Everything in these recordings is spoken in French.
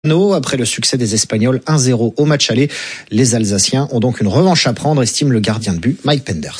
Après le succès des Espagnols 1-0 au match aller, les Alsaciens ont donc une revanche à prendre, estime le gardien de but Mike Penders.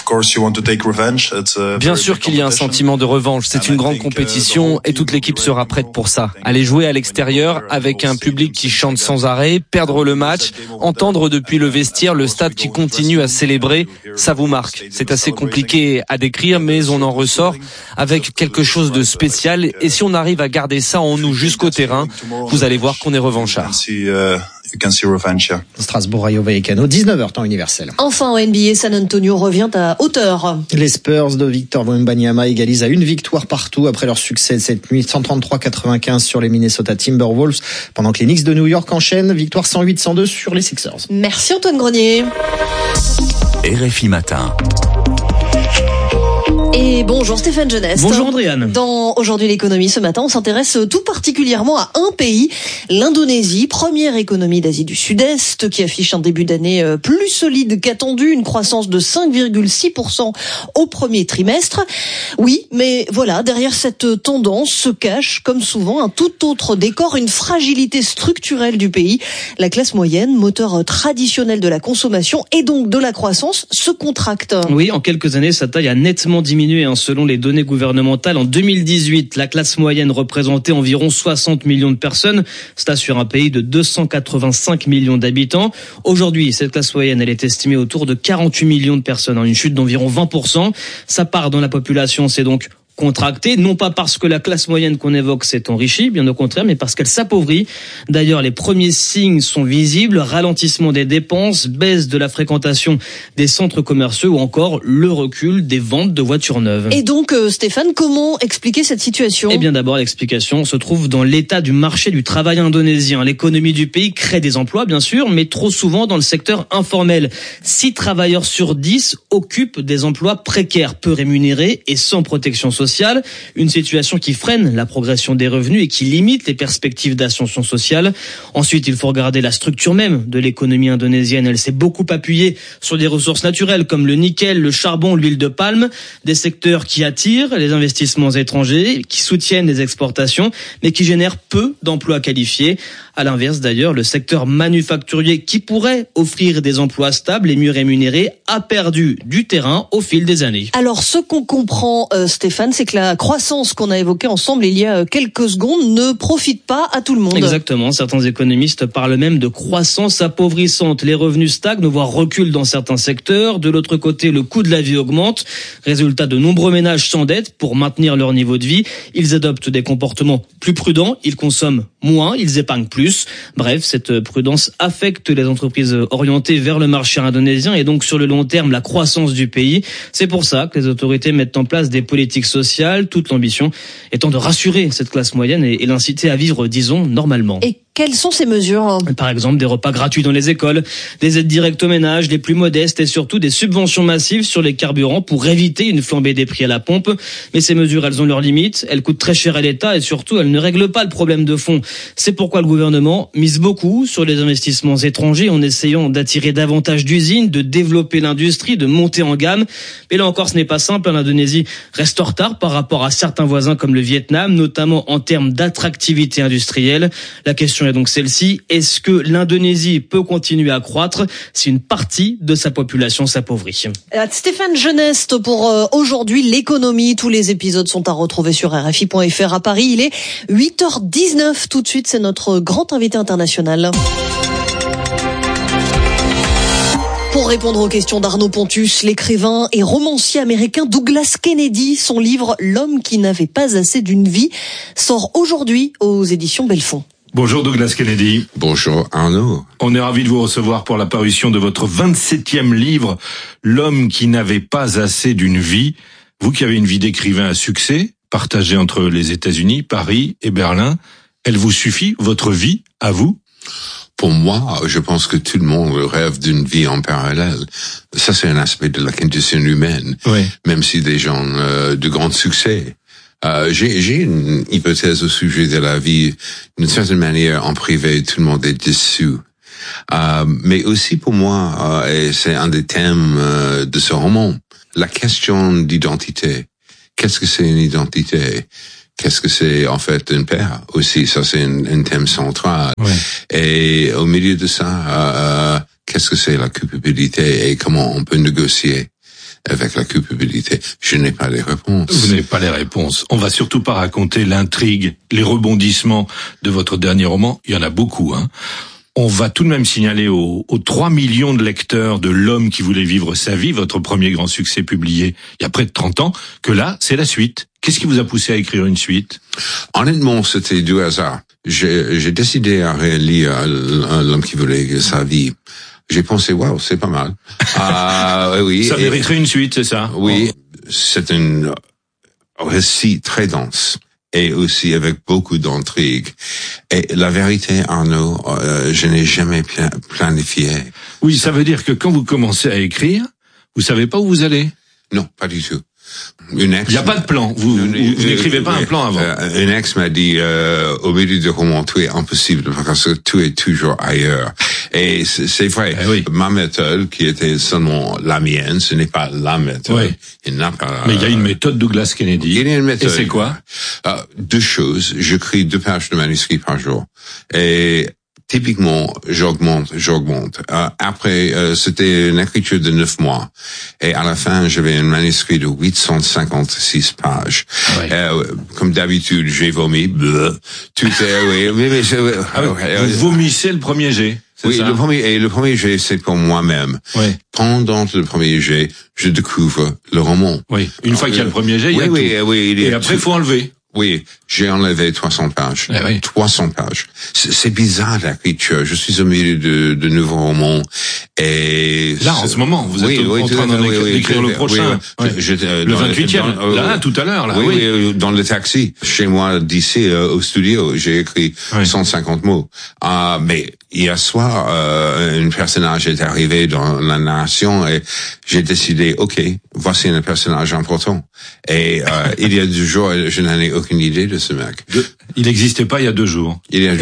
Bien sûr qu'il y a un sentiment de revanche, c'est une grande compétition et toute l'équipe sera prête pour ça. Aller jouer à l'extérieur avec un public qui chante sans arrêt, perdre le match, entendre depuis le vestiaire le stade qui continue à célébrer, ça vous marque. C'est assez compliqué à décrire, mais on en ressort avec quelque chose de spécial et si on arrive à garder ça en nous jusqu'au terrain, vous allez voir qu'on est revanchard. Strasbourg, Rayo Vallecano, 19h temps universel. Enfin en NBA, San Antonio revient à hauteur. Les Spurs de Victor Wembanyama égalisent à une victoire partout après leur succès de cette nuit, 133-95 sur les Minnesota Timberwolves, pendant que les Knicks de New York enchaînent, victoire 108-102 sur les Sixers. Merci Antoine Grenier. RFI Matin. Et bonjour Stéphane Jeunesse. Bonjour Andréane. Dans Aujourd'hui l'économie, ce matin, on s'intéresse tout particulièrement à un pays, l'Indonésie, première économie d'Asie du Sud-Est, qui affiche un début d'année plus solide qu'attendu, une croissance de 5,6% au premier trimestre. Oui, mais voilà, derrière cette tendance se cache, comme souvent, un tout autre décor, une fragilité structurelle du pays. La classe moyenne, moteur traditionnel de la consommation et donc de la croissance, se contracte. Oui, en quelques années, sa taille a nettement diminué. Selon les données gouvernementales, en 2018, la classe moyenne représentait environ 60 millions de personnes. C'est sur un pays de 285 millions d'habitants. Aujourd'hui, cette classe moyenne, elle est estimée autour de 48 millions de personnes, une chute d'environ 20%. Sa part dans la population, c'est donc contractée, non pas parce que la classe moyenne qu'on évoque s'est enrichie, bien au contraire, mais parce qu'elle s'appauvrit. D'ailleurs, les premiers signes sont visibles, ralentissement des dépenses, baisse de la fréquentation des centres commerciaux ou encore le recul des ventes de voitures neuves. Et donc, Stéphane, comment expliquer cette situation ? Eh bien, d'abord, l'explication se trouve dans l'état du marché du travail indonésien. L'économie du pays crée des emplois, bien sûr, mais trop souvent dans le secteur informel. 6 travailleurs sur 10 occupent des emplois précaires, peu rémunérés et sans protection sociale. Une situation qui freine la progression des revenus et qui limite les perspectives d'ascension sociale. Ensuite, il faut regarder la structure même de l'économie indonésienne. Elle s'est beaucoup appuyée sur des ressources naturelles comme le nickel, le charbon, l'huile de palme, des secteurs qui attirent les investissements étrangers, qui soutiennent les exportations, mais qui génèrent peu d'emplois qualifiés. À l'inverse, d'ailleurs, le secteur manufacturier qui pourrait offrir des emplois stables et mieux rémunérés a perdu du terrain au fil des années. Alors, ce qu'on comprend, Stéphane, c'est que la croissance qu'on a évoquée ensemble il y a quelques secondes ne profite pas à tout le monde. Exactement. Certains économistes parlent même de croissance appauvrissante. Les revenus stagnent, voire reculent dans certains secteurs. De l'autre côté, le coût de la vie augmente. Résultat, de nombreux ménages s'endettent pour maintenir leur niveau de vie. Ils adoptent des comportements plus prudents. Ils consomment moins. Ils épargnent plus. Bref, cette prudence affecte les entreprises orientées vers le marché indonésien et donc sur le long terme la croissance du pays. C'est pour ça que les autorités mettent en place des politiques sociales, toute l'ambition étant de rassurer cette classe moyenne et l'inciter à vivre, disons, normalement. Et quelles sont ces mesures ? Par exemple, des repas gratuits dans les écoles, des aides directes aux ménages, les plus modestes et surtout des subventions massives sur les carburants pour éviter une flambée des prix à la pompe. Mais ces mesures, elles ont leurs limites, elles coûtent très cher à l'État et surtout, elles ne règlent pas le problème de fond. C'est pourquoi le gouvernement mise beaucoup sur les investissements étrangers en essayant d'attirer davantage d'usines, de développer l'industrie, de monter en gamme. Mais là encore, ce n'est pas simple. L'Indonésie reste en retard par rapport à certains voisins comme le Vietnam, notamment en termes d'attractivité industrielle. La question est donc celle-ci. Est-ce que l'Indonésie peut continuer à croître si une partie de sa population s'appauvrit ? Stéphane Jeunesse pour aujourd'hui l'économie. Tous les épisodes sont à retrouver sur RFI.fr à Paris. Il est 8h19. Tout de suite, c'est notre grand invité international. Pour répondre aux questions d'Arnaud Pontus, l'écrivain et romancier américain Douglas Kennedy, son livre « L'homme qui n'avait pas assez d'une vie » sort aujourd'hui aux éditions Belfond. Bonjour Douglas Kennedy. Bonjour Arnaud. On est ravis de vous recevoir pour la parution de votre 27e livre, L'homme qui n'avait pas assez d'une vie. Vous qui avez une vie d'écrivain à succès, partagée entre les États-Unis, Paris et Berlin, elle vous suffit, votre vie, à vous ? Pour moi, je pense que tout le monde rêve d'une vie en parallèle. Ça, c'est un aspect de la condition humaine. Oui. Même si des gens de grand succès. J'ai une hypothèse au sujet de la vie. D'une certaine manière, en privé, tout le monde est déçu. Mais aussi pour moi, et c'est un des thèmes de ce roman, la question d'identité. Qu'est-ce que c'est une identité ? qu'est-ce que c'est en fait un père aussi? Ça, c'est un thème central. Ouais. Et au milieu de ça, qu'est-ce que c'est la culpabilité et comment on peut négocier avec la culpabilité? Je n'ai pas les réponses. Vous n'avez pas les réponses. On va surtout pas raconter l'intrigue, les rebondissements de votre dernier roman. Il y en a beaucoup, hein. On va tout de même signaler aux 3 millions de lecteurs de L'homme qui voulait vivre sa vie, votre premier grand succès publié il y a près de 30 ans, que là, c'est la suite. Qu'est-ce qui vous a poussé à écrire une suite? Honnêtement, c'était du hasard. J'ai décidé à relire L'homme qui voulait vivre sa vie. J'ai pensé, waouh, c'est pas mal. Oui. Ça mériterait une suite, c'est ça? Oui, c'est un récit très dense. Et aussi avec beaucoup d'intrigue. Et la vérité, Arnaud, je n'ai jamais planifié. Oui, ça veut dire que quand vous commencez à écrire, vous savez pas où vous allez? Non, pas du tout. Il n'y a pas de plan. Vous n'écrivez pas un plan avant. Un ex m'a dit, au milieu de roman, tout est impossible parce que tout est toujours ailleurs. Et c'est vrai. Oui. Ma méthode, qui était seulement la mienne, ce n'est pas la méthode. Oui. Il n'a pas. Mais il y a une méthode Douglas Kennedy. Il y a une méthode. Et c'est quoi? 2 choses. J'écris 2 pages de manuscrit par jour. Et typiquement, j'augmente. Après, c'était une écriture de 9 mois. Et à la fin, j'avais un manuscrit de 856 pages. Ouais. Comme d'habitude, j'ai vomi. Tout est, oui. Vous vomissez le premier jet. Oui, ça? le premier jet, c'est pour moi-même. Oui. Pendant le premier jet, je découvre le roman. Oui. Une fois qu'il y a le premier jet, il y a tout. Oui, et après, il faut enlever. Oui, j'ai enlevé 300 pages. Eh oui. 300 pages. C'est bizarre l'écriture. Je suis au milieu de nouveaux romans et là en ce moment, vous êtes en train d'écrire le prochain. Oui. Le 28e. Là, tout à l'heure. Là. Oui, dans le taxi. Chez moi, d'ici au studio, j'ai écrit 150 mots. Mais hier soir, un personnage est arrivé dans la narration et j'ai décidé, ok, voici un personnage important. Et il y a 2 jours, je n'en ai aucune idée de ce mec. Il n'existait pas il y a 2 jours. Il est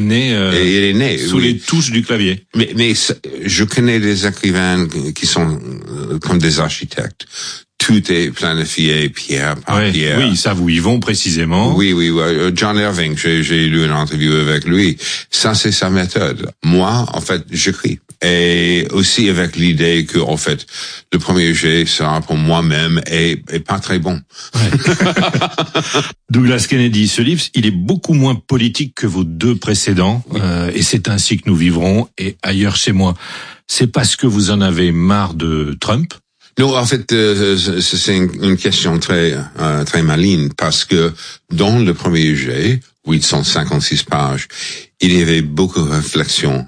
né sous les touches du clavier. Mais je connais des écrivains qui sont comme des architectes. Tout est planifié pierre par pierre. Oui, ça vous y vont précisément. Oui. John Irving, j'ai lu une interview avec lui. Ça, c'est sa méthode. Moi, en fait, j'écris. Et aussi avec l'idée que, en fait, le premier jet sera pour moi-même et pas très bon. Ouais. Douglas Kennedy, ce livre, il est beaucoup moins politique que vos 2 précédents. Et c'est ainsi que nous vivrons. Et ailleurs chez moi, c'est parce que vous en avez marre de Trump? Non, en fait, c'est une question très maligne parce que dans le premier jet, 856 pages, il y avait beaucoup de réflexions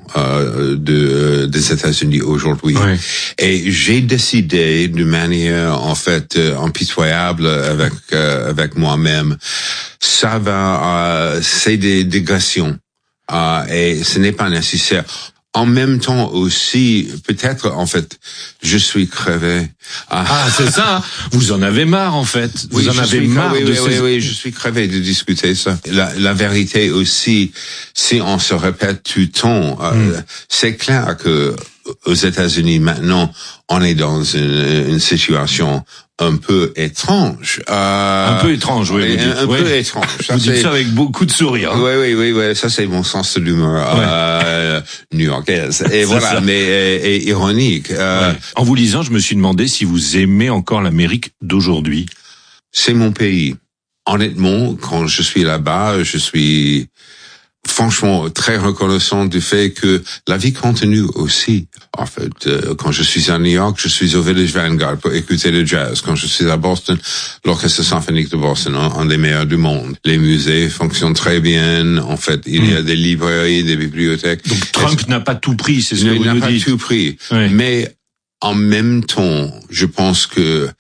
des États-Unis aujourd'hui. Oui. Et j'ai décidé de manière en fait impitoyable avec moi-même, ça va c'est des digressions et ce n'est pas nécessaire. En même temps aussi, peut-être, en fait, je suis crevé. C'est ça. Vous en avez marre, en fait. Vous en avez marre de ces... Oui, je suis crevé de discuter ça. La vérité aussi, si on se répète tout le temps, c'est clair que aux États-Unis maintenant, on est dans une situation un peu étrange. Un peu étrange, oui. Peu étrange. Vous dites ça avec beaucoup de sourire. Oui. Ça, c'est mon sens de l'humeur new-yorkaise. Et voilà, ça. Mais ironique. En vous lisant, je me suis demandé si vous aimez encore l'Amérique d'aujourd'hui. C'est mon pays. Honnêtement, quand je suis là-bas, je suis franchement très reconnaissant du fait que la vie continue aussi. En fait, quand je suis à New York, je suis au Village Vanguard pour écouter le jazz. Quand je suis à Boston, l'Orchestre symphonique de Boston, un des meilleurs du monde. Les musées fonctionnent très bien. En fait, il y a des librairies, des bibliothèques. Donc Trump n'a pas tout pris, c'est ce que vous nous dites. Il n'a pas tout pris. Oui. Mais en même temps, je pense que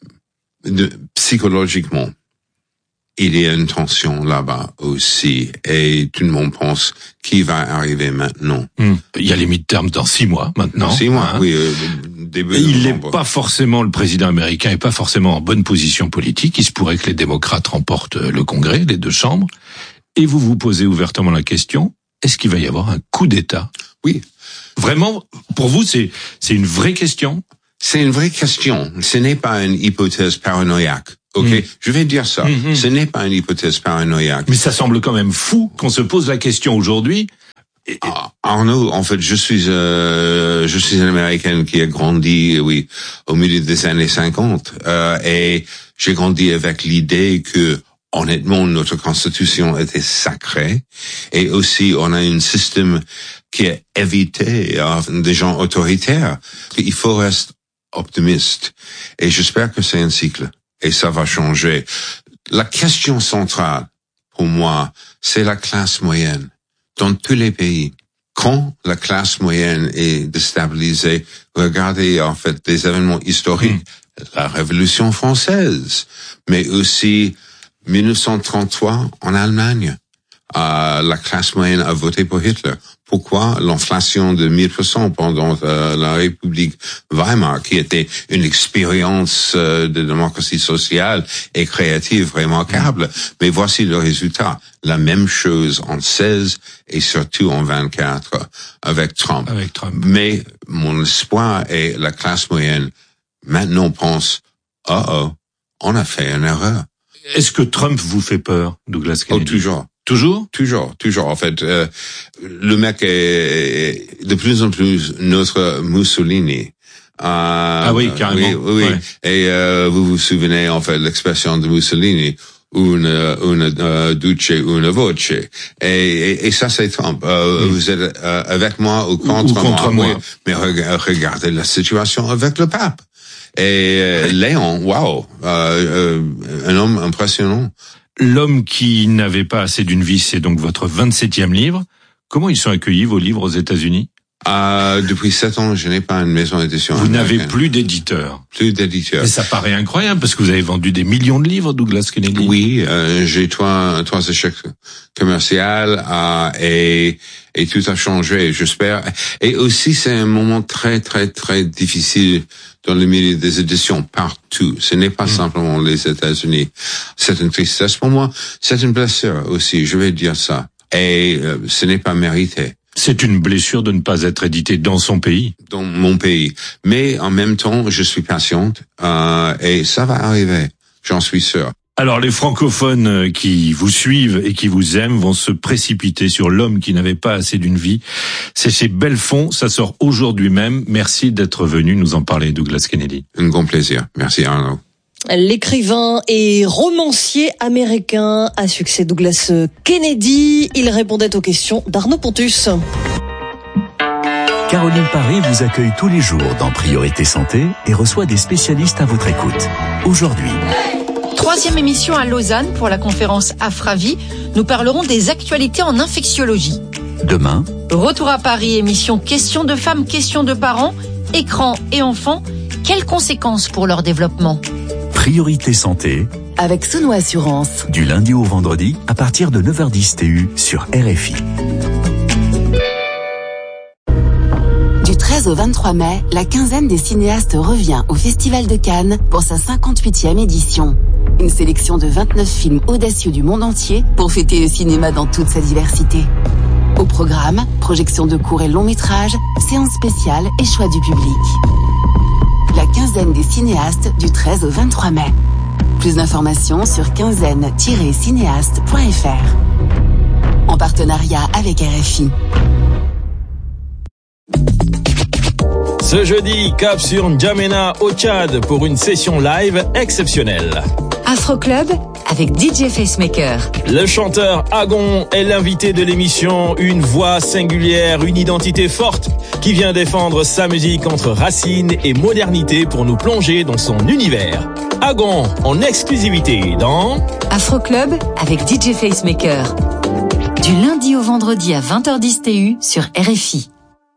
psychologiquement, il y a une tension là-bas aussi, et tout le monde pense qui va arriver maintenant. Il y a les midterms dans 6 mois maintenant. 6 mois, oui. Et il n'est pas forcément le président américain, est pas forcément en bonne position politique. Il se pourrait que les démocrates remportent le Congrès, les 2 chambres. Et vous vous posez ouvertement la question, est-ce qu'il va y avoir un coup d'État? Oui. Vraiment, pour vous, c'est une vraie question? C'est une vraie question. Ce n'est pas une hypothèse paranoïaque Ok, je vais dire ça. Ce n'est pas une hypothèse paranoïaque. Mais ça semble quand même fou qu'on se pose la question aujourd'hui. Arnaud, en fait, je suis une Américaine qui a grandi, oui, au milieu des années 50, et j'ai grandi avec l'idée que, honnêtement, notre constitution était sacrée, et aussi on a un système qui a évité des gens autoritaires. Il faut rester optimiste, et j'espère que c'est un cycle, et ça va changer. La question centrale, pour moi, c'est la classe moyenne. Dans tous les pays, quand la classe moyenne est déstabilisée, regardez en fait des événements historiques, la Révolution française, mais aussi 1933 en Allemagne. La classe moyenne a voté pour Hitler. Pourquoi l'inflation de 1000% pendant la République Weimar, qui était une expérience de démocratie sociale et créative remarquable. Mais voici le résultat. La même chose en 16 et surtout en 24 avec Trump. Mais mon espoir est la classe moyenne maintenant pense, on a fait une erreur. Est-ce que Trump vous fait peur, Douglas Kennedy? Toujours. En fait, le mec est de plus en plus notre Mussolini. Oui, carrément. Oui. Ouais. Et vous vous souvenez en fait l'expression de Mussolini, une duce, une voce. Et ça c'est Trump. Vous êtes avec moi ou contre moi. Oui. Mais regardez la situation avec le pape. Et Léon, un homme impressionnant. L'homme qui n'avait pas assez d'une vie, c'est donc votre 27e livre. Comment ils sont accueillis, vos livres, aux États-Unis? Depuis 7 ans, je n'ai pas une maison d'édition. Vous n'avez plus d'éditeur. Plus d'éditeur. Et ça paraît incroyable, parce que vous avez vendu des millions de livres, Douglas Kennedy. Oui, j'ai trois échecs commerciaux, et tout a changé, j'espère. Et aussi, c'est un moment très, très, très difficile dans le milieu des éditions partout. Ce n'est pas simplement les États-Unis. C'est une tristesse pour moi. C'est une blessure aussi, je vais dire ça. Et ce n'est pas mérité. C'est une blessure de ne pas être édité dans son pays. Dans mon pays. Mais en même temps, je suis patiente, et ça va arriver. J'en suis sûr. Alors, les francophones qui vous suivent et qui vous aiment vont se précipiter sur L'homme qui n'avait pas assez d'une vie. C'est chez Belfond, ça sort aujourd'hui même. Merci d'être venu nous en parler, Douglas Kennedy. Un grand plaisir. Merci Arnaud. L'écrivain et romancier américain à succès Douglas Kennedy. Il répondait aux questions d'Arnaud Pontus. Caroline Paré vous accueille tous les jours dans Priorité Santé et reçoit des spécialistes à votre écoute. Aujourd'hui, 3e émission à Lausanne pour la conférence Afravi. Nous parlerons des actualités en infectiologie. Demain, retour à Paris, émission questions de femmes, questions de parents, écran et enfants. Quelles conséquences pour leur développement? Priorité Santé, avec Sono Assurance. Du lundi au vendredi à partir de 9h10 TU sur RFI. Du 13 au 23 mai, la quinzaine des cinéastes revient au Festival de Cannes pour sa 58e édition. Une sélection de 29 films audacieux du monde entier pour fêter le cinéma dans toute sa diversité. Au programme, projection de courts et longs métrages, séances spéciales et choix du public. La quinzaine des cinéastes du 13 au 23 mai. Plus d'informations sur quinzaine-cinéaste.fr. En partenariat avec RFI. Ce jeudi, cap sur N'Djamena au Tchad pour une session live exceptionnelle. Afro Club avec DJ Facemaker. Le chanteur Agon est l'invité de l'émission, une voix singulière, une identité forte qui vient défendre sa musique entre racines et modernité pour nous plonger dans son univers. Agon en exclusivité dans Afro Club avec DJ Facemaker. Du lundi au vendredi à 20h10 TU sur RFI.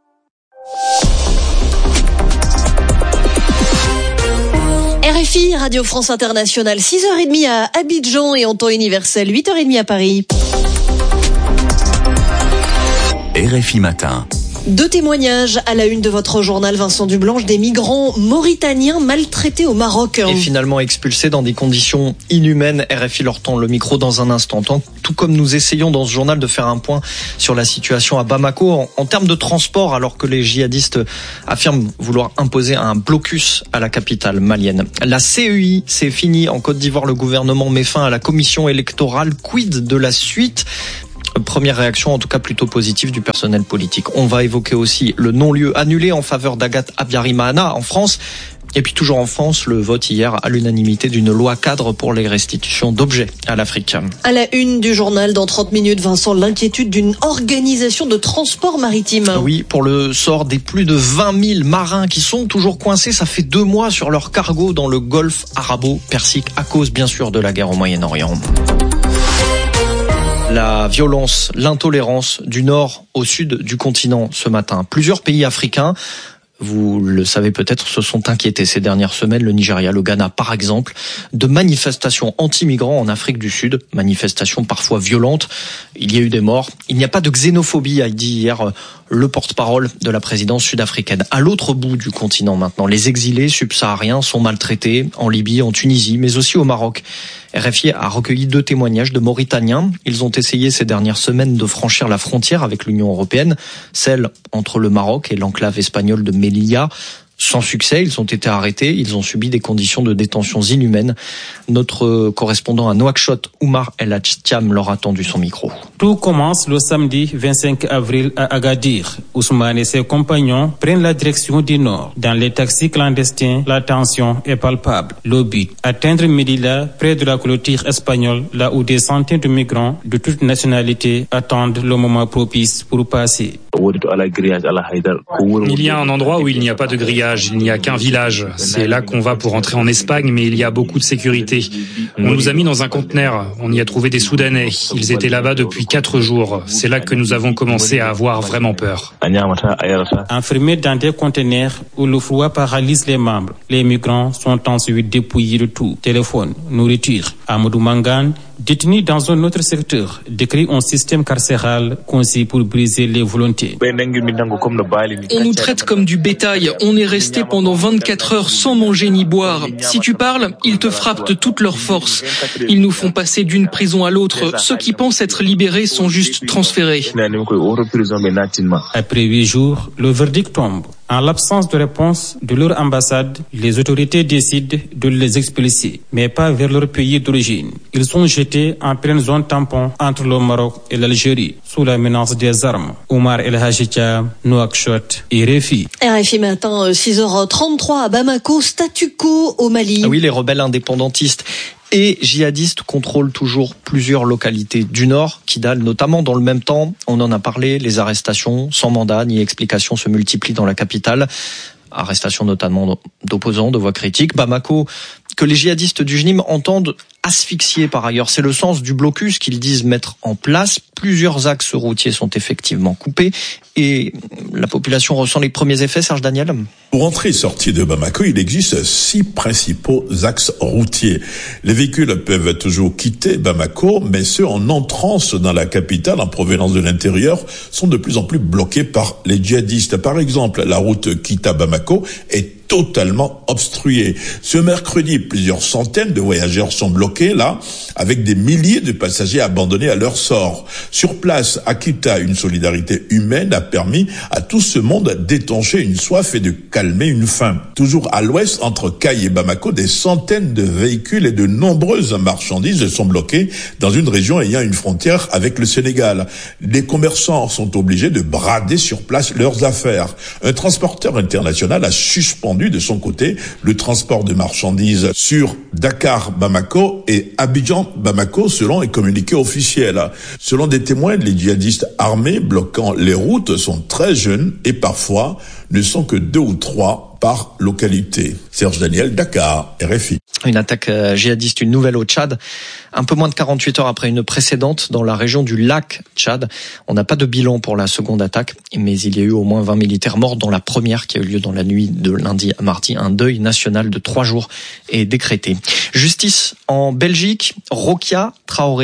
RFI, Radio France Internationale, 6h30 à Abidjan et en temps universel, 8h30 à Paris. RFI Matin. 2 témoignages à la une de votre journal, Vincent Dublanche, des migrants mauritaniens maltraités au Maroc. Et finalement expulsés dans des conditions inhumaines. RFI leur tend le micro dans un instant. Tout comme nous essayons dans ce journal de faire un point sur la situation à Bamako en termes de transport, alors que les djihadistes affirment vouloir imposer un blocus à la capitale malienne. La CEI, c'est fini. En Côte d'Ivoire, le gouvernement met fin à la commission électorale. Quid de la suite ? Première réaction, en tout cas plutôt positive du personnel politique. On va évoquer aussi le non-lieu annulé en faveur d'Agathe Abiyarimana en France. Et puis toujours en France, le vote hier à l'unanimité d'une loi cadre pour les restitutions d'objets à l'Afrique. À la une du journal, dans 30 minutes, Vincent, l'inquiétude d'une organisation de transport maritime. Oui, pour le sort des plus de 20 000 marins qui sont toujours coincés. Ça fait 2 mois sur leur cargo dans le golfe arabo-persique à cause bien sûr de la guerre au Moyen-Orient. La violence, l'intolérance du nord au sud du continent ce matin. Plusieurs pays africains, vous le savez peut-être, se sont inquiétés ces dernières semaines, le Nigeria, le Ghana par exemple, de manifestations anti-migrants en Afrique du Sud, manifestations parfois violentes. Il y a eu des morts. Il n'y a pas de xénophobie, a dit hier le porte-parole de la présidence sud-africaine. À l'autre bout du continent maintenant, les exilés subsahariens sont maltraités en Libye, en Tunisie, mais aussi au Maroc. RFI a recueilli 2 témoignages de Mauritaniens. Ils ont essayé ces dernières semaines de franchir la frontière avec l'Union européenne, celle entre le Maroc et l'enclave espagnole de Melilla. Sans succès, ils ont été arrêtés, ils ont subi des conditions de détention inhumaines. Notre correspondant à Nouakchott, Oumar El Hadj-Thiam, leur a tendu son micro. Tout commence le samedi 25 avril à Agadir. Ousmane et ses compagnons prennent la direction du nord. Dans les taxis clandestins, la tension est palpable. Le but, atteindre Melilla, près de la clôture espagnole, là où des centaines de migrants de toutes nationalités attendent le moment propice pour passer. Il y a un endroit où il n'y a pas de grillage, il n'y a qu'un village. C'est là qu'on va pour entrer en Espagne, mais il y a beaucoup de sécurité. On nous a mis dans un conteneur, on y a trouvé des Soudanais. Ils étaient là-bas depuis 4 jours. C'est là que nous avons commencé à avoir vraiment peur. Enfermés dans des conteneurs où le froid paralyse les membres, les migrants sont ensuite dépouillés de tout. Téléphone, nourriture. Amadou Mangane, détenu dans un autre secteur, décrit un système carcéral conçu pour briser les volontés. On nous traite comme du bétail. On est resté pendant 24 heures sans manger ni boire. Si tu parles, ils te frappent de toute leur force. Ils nous font passer d'une prison à l'autre. Ceux qui pensent être libérés sont juste transférés. Après 8 jours, le verdict tombe. En l'absence de réponse de leur ambassade, les autorités décident de les expulser, mais pas vers leur pays d'origine. Ils sont jetés en pleine zone tampon entre le Maroc et l'Algérie, sous la menace des armes. Oumar El Hadj-Thiam, Nouakchott, RFI. RFI matin, 6h33 à Bamako, statu quo au Mali. Ah oui, les rebelles indépendantistes et djihadistes contrôlent toujours plusieurs localités du Nord, Kidal notamment. Dans le même temps, on en a parlé, les arrestations sans mandat ni explication se multiplient dans la capitale. Arrestations notamment d'opposants, de voix critiques. Bamako, que les djihadistes du JNIM entendent asphyxier par ailleurs. C'est le sens du blocus qu'ils disent mettre en place. Plusieurs axes routiers sont effectivement coupés et la population ressent les premiers effets. Serge Daniel. Pour entrer et sortir de Bamako, il existe 6 principaux axes routiers. Les véhicules peuvent toujours quitter Bamako, mais ceux en entrance dans la capitale, en provenance de l'intérieur, sont de plus en plus bloqués par les djihadistes. Par exemple, la route Kita-Bamako est totalement obstruée. Ce mercredi, plusieurs centaines de voyageurs sont bloqués là, avec des milliers de passagers abandonnés à leur sort. Sur place, à Kita, une solidarité humaine a permis à tout ce monde d'étancher une soif et de calmer une faim. Toujours à l'ouest, entre Kaï et Bamako, des centaines de véhicules et de nombreuses marchandises sont bloquées dans une région ayant une frontière avec le Sénégal. Les commerçants sont obligés de brader sur place leurs affaires. Un transporteur international a suspendu de son côté le transport de marchandises sur Dakar-Bamako et Abidjan-Bamako selon les communiqués officiels. Selon des témoins, les djihadistes armés bloquant les routes sont très jeunes et parfois ne sont que 2 ou 3 par localité. Serge Daniel, Dakar, RFI. Une attaque djihadiste, une nouvelle au Tchad, un peu moins de 48 heures après une précédente dans la région du lac Tchad. On n'a pas de bilan pour la seconde attaque, mais il y a eu au moins 20 militaires morts dans la première qui a eu lieu dans la nuit de lundi à mardi. Un deuil national de 3 jours est décrété. Justice en Belgique, Rokia Traoré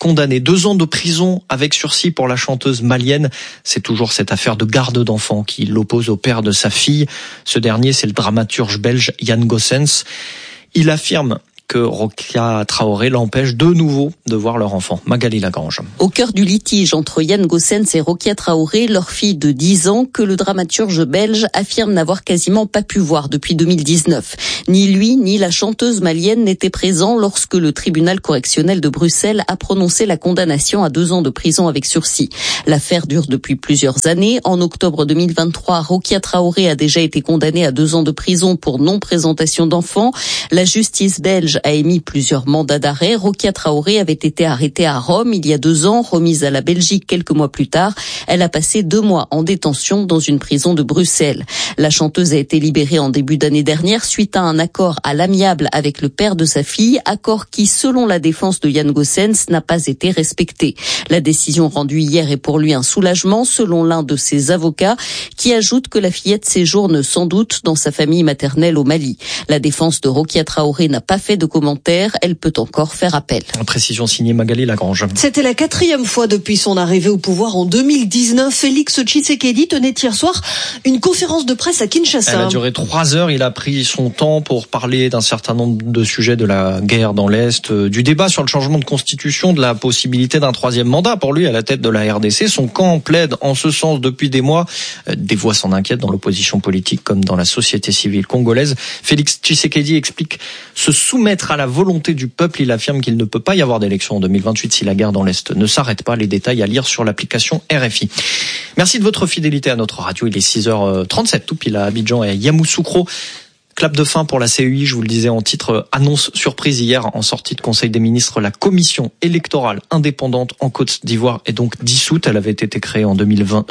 condamnée. 2 ans de prison avec sursis pour la chanteuse malienne. C'est toujours cette affaire de garde d'enfants qui l'oppose au père de sa fille. Ce dernier, c'est le dramaturge belge Yann Goossens. Il affirme que Rokia Traoré l'empêche de nouveau de voir leur enfant. Magali Lagrange. Au cœur du litige entre Yann Goossens et Rokia Traoré, leur fille de 10 ans, que le dramaturge belge affirme n'avoir quasiment pas pu voir depuis 2019. Ni lui, ni la chanteuse malienne n'étaient présents lorsque le tribunal correctionnel de Bruxelles a prononcé la condamnation à 2 ans de prison avec sursis. L'affaire dure depuis plusieurs années. En octobre 2023, Rokia Traoré a déjà été condamnée à 2 ans de prison pour non-présentation d'enfants. La justice belge a émis plusieurs mandats d'arrêt. Rokia Traoré avait été arrêtée à Rome il y a 2 ans, remise à la Belgique quelques mois plus tard. Elle a passé 2 mois en détention dans une prison de Bruxelles. La chanteuse a été libérée en début d'année dernière suite à un accord à l'amiable avec le père de sa fille, accord qui, selon la défense de Yann Goossens, n'a pas été respecté. La décision rendue hier est pour lui un soulagement, selon l'un de ses avocats, qui ajoute que la fillette séjourne sans doute dans sa famille maternelle au Mali. La défense de Rokia Traoré n'a pas fait de commentaires, elle peut encore faire appel. En précision signée Magali Lagrange. C'était la 4e fois depuis son arrivée au pouvoir en 2019. Félix Tshisekedi tenait hier soir une conférence de presse à Kinshasa. Elle a duré 3 heures. Il a pris son temps pour parler d'un certain nombre de sujets, de la guerre dans l'Est, du débat sur le changement de constitution, de la possibilité d'un 3e mandat pour lui à la tête de la RDC. Son camp plaide en ce sens depuis des mois. Des voix s'en inquiètent dans l'opposition politique comme dans la société civile congolaise. Félix Tshisekedi explique se soumettre à la volonté du peuple. Il affirme qu'il ne peut pas y avoir d'élection en 2028 si la guerre dans l'Est ne s'arrête pas. Les détails à lire sur l'application RFI. Merci de votre fidélité à notre radio. Il est 6h37 tout pile à Abidjan et à Yamoussoukro. Clap de fin pour la CEI, je vous le disais en titre, annonce surprise hier en sortie de Conseil des ministres. La commission électorale indépendante en Côte d'Ivoire est donc dissoute. Elle avait été créée en 2001.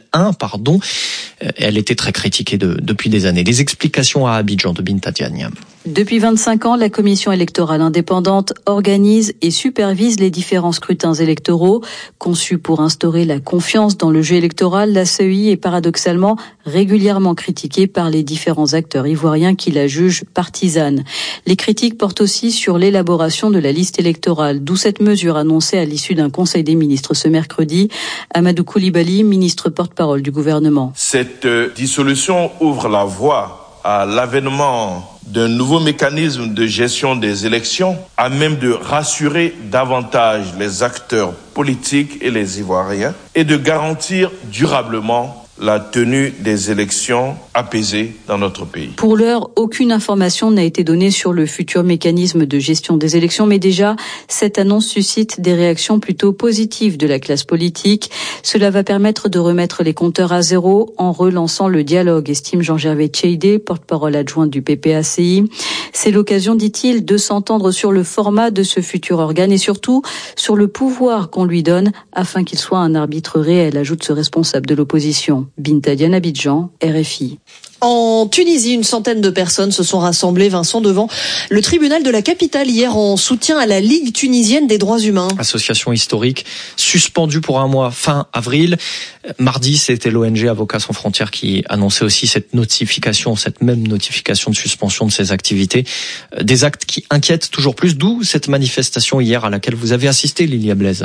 Elle était très critiquée depuis des années. Les explications à Abidjan de Binta Diagne. Depuis 25 ans, la commission électorale indépendante organise et supervise les différents scrutins électoraux. Conçue pour instaurer la confiance dans le jeu électoral, la CEI est paradoxalement régulièrement critiquée par les différents acteurs ivoiriens qui la jugent partisane. Les critiques portent aussi sur l'élaboration de la liste électorale, d'où cette mesure annoncée à l'issue d'un conseil des ministres ce mercredi. Amadou Koulibaly, ministre porte-parole du gouvernement. Cette dissolution ouvre la voie à l'avènement d'un nouveau mécanisme de gestion des élections à même de rassurer davantage les acteurs politiques et les Ivoiriens et de garantir durablement la tenue des élections apaisées dans notre pays. Pour l'heure, aucune information n'a été donnée sur le futur mécanisme de gestion des élections, mais déjà, cette annonce suscite des réactions plutôt positives de la classe politique. Cela va permettre de remettre les compteurs à zéro en relançant le dialogue, estime Jean-Gervais Tcheidé, porte-parole adjoint du PPACI. C'est l'occasion, dit-il, de s'entendre sur le format de ce futur organe et surtout sur le pouvoir qu'on lui donne afin qu'il soit un arbitre réel, ajoute ce responsable de l'opposition. Binta Diagne, Abidjan, RFI. En Tunisie, une centaine de personnes se sont rassemblées, Vincent, devant le tribunal de la capitale hier en soutien à la Ligue tunisienne des droits humains. Association historique suspendue pour 1 mois fin avril. Mardi, c'était l'ONG Avocats sans frontières qui annonçait aussi cette même notification de suspension de ses activités. Des actes qui inquiètent toujours plus, d'où cette manifestation hier à laquelle vous avez assisté, Lilia Blaise.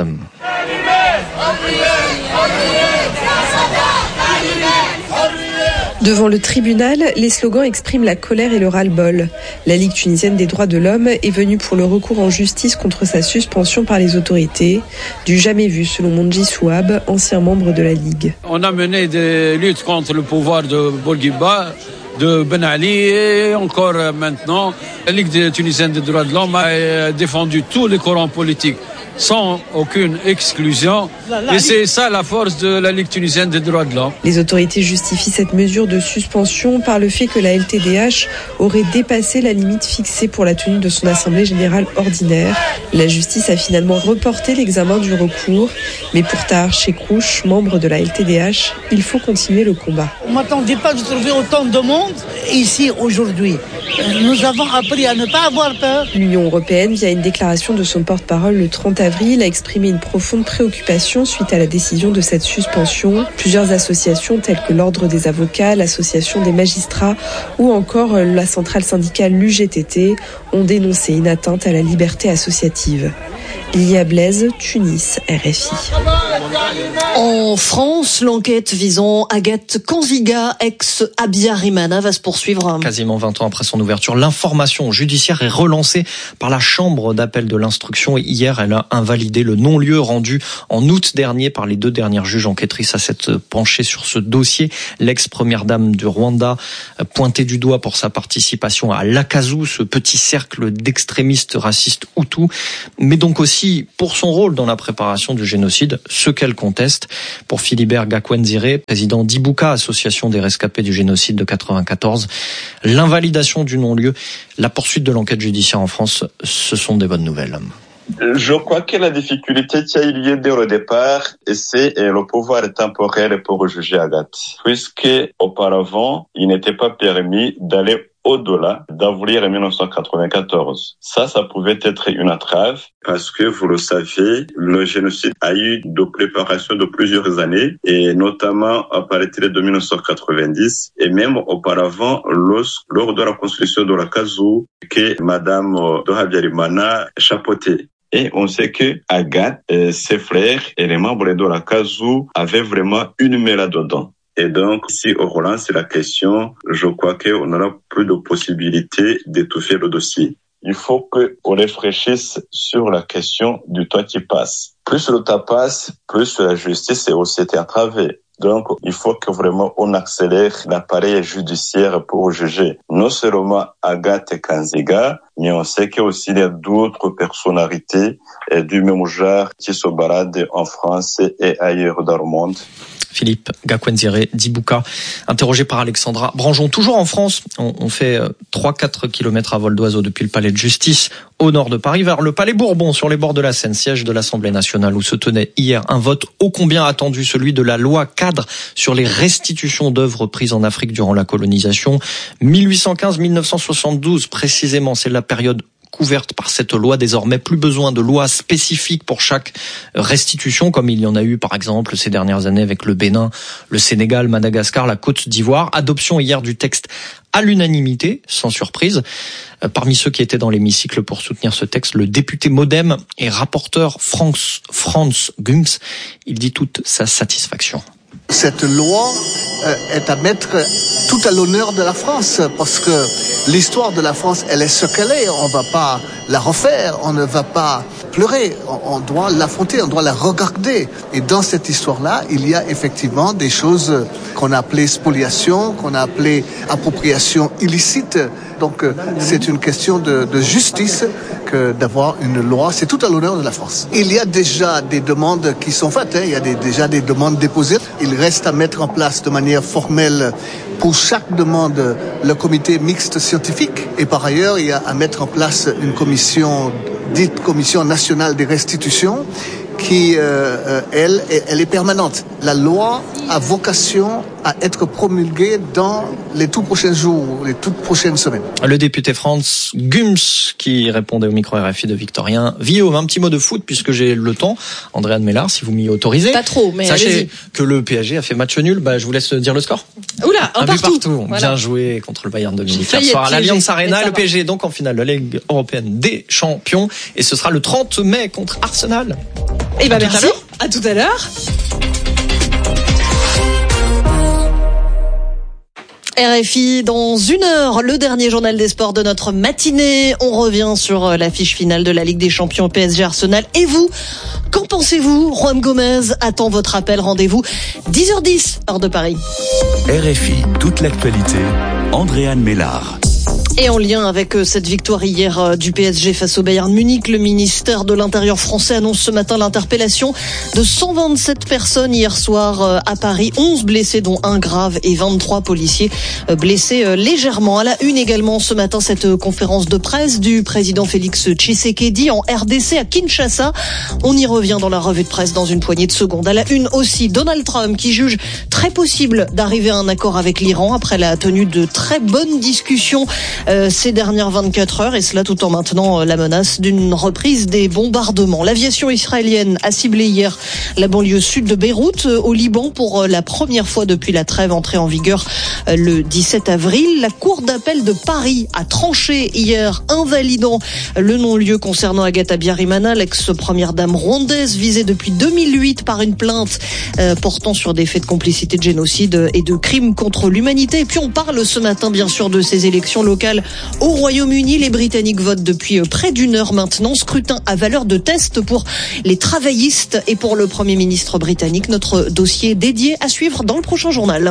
Devant le tribunal, les slogans expriment la colère et le ras-le-bol. La Ligue tunisienne des droits de l'homme est venue pour le recours en justice contre sa suspension par les autorités, du jamais vu selon Mondji Souab, ancien membre de la Ligue. On a mené des luttes contre le pouvoir de Bourguiba, de Ben Ali et encore maintenant. La Ligue tunisienne des droits de l'homme a défendu tous les courants politiques sans aucune exclusion. Et c'est ça la force de la Ligue tunisienne des droits de l'homme. Les autorités justifient cette mesure de suspension par le fait que la LTDH aurait dépassé la limite fixée pour la tenue de son assemblée générale ordinaire. La justice a finalement reporté l'examen du recours. Mais pour Tahar Chekrouche, membre de la LTDH, il faut continuer le combat. On ne m'attendait pas de trouver autant de monde ici aujourd'hui. Nous avons appris à ne pas avoir peur. L'Union européenne, via une déclaration de son porte-parole le 30 avril, a exprimé une profonde préoccupation suite à la décision de cette suspension. Plusieurs associations telles que l'Ordre des avocats, l'Association des magistrats ou encore la centrale syndicale l'UGTT ont dénoncé une atteinte à la liberté associative. Lia Blaise, Tunis, RFI. En France, l'enquête visant Agathe Kanziga, ex-Habyarimana, va se poursuivre. Quasiment 20 ans après son ouverture, l'information judiciaire est relancée par la chambre d'appel de l'instruction. Et hier, elle a invalidé le non-lieu rendu en août dernier par les 2 dernières juges enquêtrices à s'être penchées sur ce dossier. L'ex-première dame du Rwanda, pointée du doigt pour sa participation à l'Akazu, ce petit cercle d'extrémistes racistes hutus, mais donc aussi pour son rôle dans la préparation du génocide, ce qu'elle conteste. Pour Philibert Gakwenzire, président d'Ibuka, association des rescapés du génocide de 94, l'invalidation du non-lieu, la poursuite de l'enquête judiciaire en France, ce sont des bonnes nouvelles. Je crois que la difficulté qui a eu lieu dès le départ, c'est le pouvoir temporel pour juger Agathe. Puisque auparavant, il n'était pas permis d'aller au-delà d'avril 1994. Ça pouvait être une entrave parce que, vous le savez, le génocide a eu de préparation de plusieurs années et notamment à partir de 1990 et même auparavant lors de la construction de l'Akazu que Madame de Habyarimana chapeautait. Et on sait que Agathe, ses frères et les membres de l'Akazu avaient vraiment une main là-dedans. Et donc, si on relance la question, je crois qu'on aura plus de possibilités d'étouffer le dossier. Il faut qu'on réfléchisse sur la question du temps qui passe. Plus le temps passe, plus la justice est aussi entravée. Donc, il faut que vraiment on accélère l'appareil judiciaire pour juger non seulement Agathe Kanziga, mais on sait qu'il y a aussi d'autres personnalités du même genre qui se baladent en France et ailleurs dans le monde. Philippe Gakwenzire d'Ibuka, interrogé par Alexandra Branjon. Toujours en France, on fait 3-4 kilomètres à vol d'oiseau depuis le palais de justice au nord de Paris vers le palais Bourbon sur les bords de la Seine, siège de l'Assemblée nationale où se tenait hier un vote ô combien attendu, celui de la loi cadre sur les restitutions d'œuvres prises en Afrique durant la colonisation. 1815-1972 précisément, c'est la période couverte par cette loi. Désormais, plus besoin de loi spécifique pour chaque restitution, comme il y en a eu par exemple ces dernières années avec le Bénin, le Sénégal, Madagascar, la Côte d'Ivoire. Adoption hier du texte à l'unanimité, sans surprise. Parmi ceux qui étaient dans l'hémicycle pour soutenir ce texte, le député MoDem et rapporteur Franz Gums, il dit toute sa satisfaction. Cette loi est à mettre tout à l'honneur de la France parce que l'histoire de la France, elle est ce qu'elle est. On ne va pas la refaire, on ne va pas pleurer. On doit l'affronter, on doit la regarder. Et dans cette histoire-là, il y a effectivement des choses qu'on a appelées spoliation, qu'on a appelées appropriation illicite. Donc c'est une question de justice que d'avoir une loi. C'est tout à l'honneur de la France. Il y a déjà des demandes qui sont faites, il y a déjà des demandes déposées. Il reste à mettre en place de manière formelle pour chaque demande le comité mixte scientifique. Et par ailleurs, il y a à mettre en place une commission dite Commission nationale des restitutions qui, elle est permanente. La loi a vocation à être promulguée dans les tout prochains jours, les toutes prochaines semaines. Le député Franz Gums qui répondait au micro RFI de Victorien Villaume. Un petit mot de foot puisque j'ai le temps. Andréane Mélard, si vous m'y autorisez. Pas trop, mais sachez allez-y. Que le PSG a fait match nul. Je vous laisse dire le score. Oula, un but partout. Voilà. Bien joué contre le Bayern de Munich hier soir à l'Allianz Arena. Le PSG donc en finale de la Ligue européenne des champions. Et ce sera le 30 mai contre Arsenal. Et merci. À tout à l'heure. RFI, dans 1 heure, le dernier journal des sports de notre matinée. On revient sur l'affiche finale de la Ligue des Champions PSG Arsenal. Et vous, qu'en pensez-vous? Juan Gomez attend votre appel. Rendez-vous 10h10, heure de Paris. RFI, toute l'actualité. Andréane Mélard. Et en lien avec cette victoire hier du PSG face au Bayern Munich, le ministère de l'Intérieur français annonce ce matin l'interpellation de 127 personnes hier soir à Paris. 11 blessés dont 1 grave et 23 policiers blessés légèrement. À la une également ce matin, cette conférence de presse du président Félix Tshisekedi en RDC à Kinshasa. On y revient dans la revue de presse dans une poignée de secondes. À la une aussi, Donald Trump qui juge très possible d'arriver à un accord avec l'Iran après la tenue de très bonnes discussions ces dernières 24 heures, et cela tout en maintenant la menace d'une reprise des bombardements. L'aviation israélienne a ciblé hier la banlieue sud de Beyrouth, au Liban, pour la première fois depuis la trêve entrée en vigueur le 17 avril. La Cour d'appel de Paris a tranché hier, invalidant le non-lieu concernant Agatha Biarimana, l'ex-première dame rwandaise, visée depuis 2008 par une plainte portant sur des faits de complicité de génocide et de crimes contre l'humanité. Et puis on parle ce matin bien sûr de ces élections locales au Royaume-Uni. Les Britanniques votent depuis près d'une heure maintenant. Scrutin à valeur de test pour les travaillistes et pour le Premier ministre britannique. Notre dossier dédié à suivre dans le prochain journal.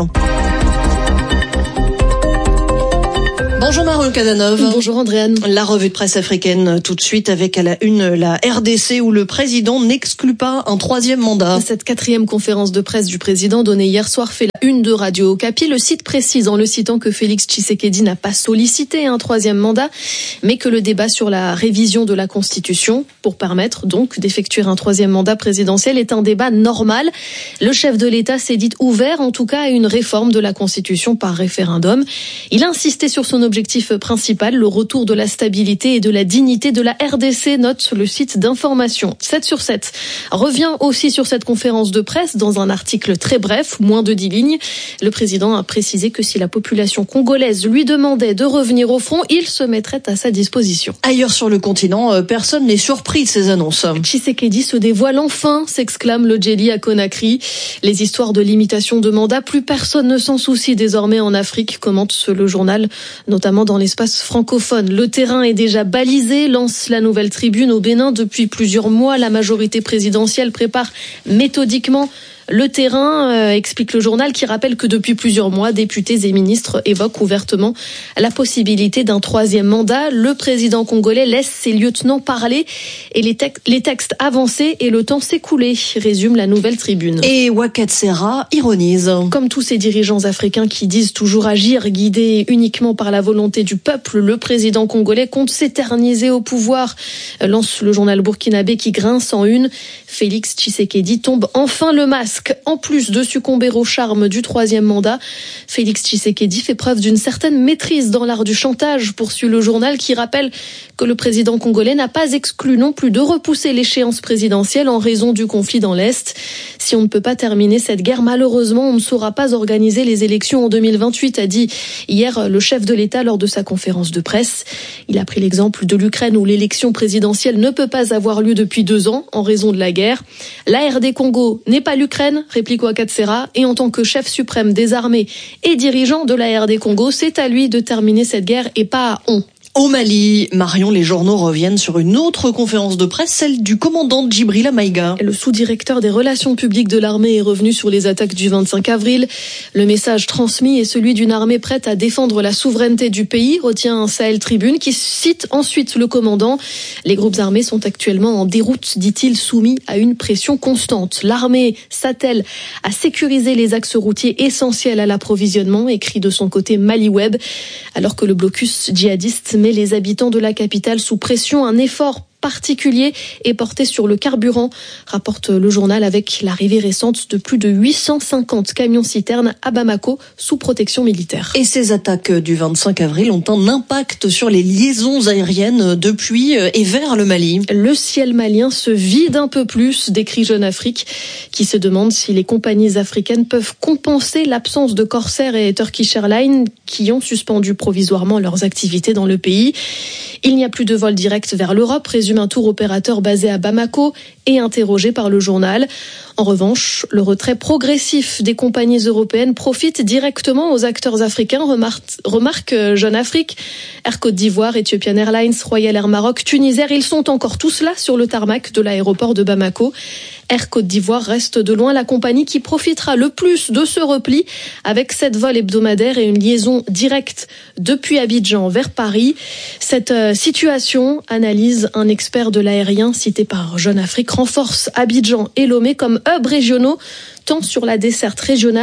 Bonjour Marion Cazeneuve. Bonjour Andréane. La revue de presse africaine tout de suite avec à la une la RDC où le président n'exclut pas un troisième mandat. Cette 4e conférence de presse du président donnée hier soir fait la une de Radio Okapi. Le site précise en le citant que Félix Tshisekedi n'a pas sollicité un troisième mandat, mais que le débat sur la révision de la Constitution pour permettre donc d'effectuer un troisième mandat présidentiel est un débat normal. Le chef de l'État s'est dit ouvert en tout cas à une réforme de la Constitution par référendum. Il a insisté sur son objectif principal, le retour de la stabilité et de la dignité de la RDC, note le site d'information. 7/7 revient aussi sur cette conférence de presse dans un article très bref, moins de 10 lignes. Le président a précisé que si la population congolaise lui demandait de revenir au front, il se mettrait à sa disposition. Ailleurs sur le continent, personne n'est surpris de ces annonces. Tshisekedi se dévoile enfin, s'exclame le Djeli à Conakry. Les histoires de limitation de mandat, plus personne ne s'en soucie désormais en Afrique, commente le journal, notamment dans l'espace francophone. Le terrain est déjà balisé, lance la Nouvelle Tribune. Au Bénin, depuis plusieurs mois, la majorité présidentielle prépare méthodiquement le terrain, explique le journal, qui rappelle que depuis plusieurs mois, députés et ministres évoquent ouvertement la possibilité d'un troisième mandat. Le président congolais laisse ses lieutenants parler et les textes avancer et le temps s'écouler, résume la Nouvelle Tribune. Et Ouattara ironise. Comme tous ces dirigeants africains qui disent toujours agir, guidés uniquement par la volonté du peuple, le président congolais compte s'éterniser au pouvoir, lance le journal burkinabé qui grince en une. Félix Tshisekedi tombe enfin le masque. En plus de succomber au charme du troisième mandat, Félix Tshisekedi fait preuve d'une certaine maîtrise dans l'art du chantage, poursuit le journal qui rappelle que le président congolais n'a pas exclu non plus de repousser l'échéance présidentielle en raison du conflit dans l'Est. Si on ne peut pas terminer cette guerre, malheureusement, on ne saura pas organiser les élections en 2028, a dit hier le chef de l'État lors de sa conférence de presse. Il a pris l'exemple de l'Ukraine où l'élection présidentielle ne peut pas avoir lieu depuis 2 ans en raison de la guerre. La RD Congo n'est pas l'Ukraine, réplique Ouattara, et en tant que chef suprême des armées et dirigeant de la RD Congo, c'est à lui de terminer cette guerre et pas à on. Au Mali, Marion, les journaux reviennent sur une autre conférence de presse, celle du commandant Djibrila Maïga. Le sous-directeur des relations publiques de l'armée est revenu sur les attaques du 25 avril. Le message transmis est celui d'une armée prête à défendre la souveraineté du pays, retient Sahel Tribune, qui cite ensuite le commandant. Les groupes armés sont actuellement en déroute, dit-il, soumis à une pression constante. L'armée s'attelle à sécuriser les axes routiers essentiels à l'approvisionnement, écrit de son côté Maliweb, alors que le blocus djihadiste met les habitants de la capitale sous pression. Un effort particulier est porté sur le carburant, rapporte le journal, avec l'arrivée récente de plus de 850 camions-citernes à Bamako sous protection militaire. Et ces attaques du 25 avril ont un impact sur les liaisons aériennes depuis et vers le Mali. Le ciel malien se vide un peu plus, décrit Jeune Afrique, qui se demande si les compagnies africaines peuvent compenser l'absence de Corsair et Turkish Airlines qui ont suspendu provisoirement leurs activités dans le pays. Il n'y a plus de vol direct vers l'Europe, résume un tour opérateur basé à Bamako et interrogé par le journal. En revanche, le retrait progressif des compagnies européennes profite directement aux acteurs africains, remarque Jeune Afrique. Air Côte d'Ivoire, Ethiopian Airlines, Royal Air Maroc, Tunisair, ils sont encore tous là sur le tarmac de l'aéroport de Bamako. Air Côte d'Ivoire reste de loin la compagnie qui profitera le plus de ce repli, avec 7 vols hebdomadaires et une liaison directe depuis Abidjan vers Paris. Cette situation, analyse un expert de l'aérien cité par Jeune Afrique, renforce Abidjan et Lomé comme hubs régionaux, tant sur la desserte régionale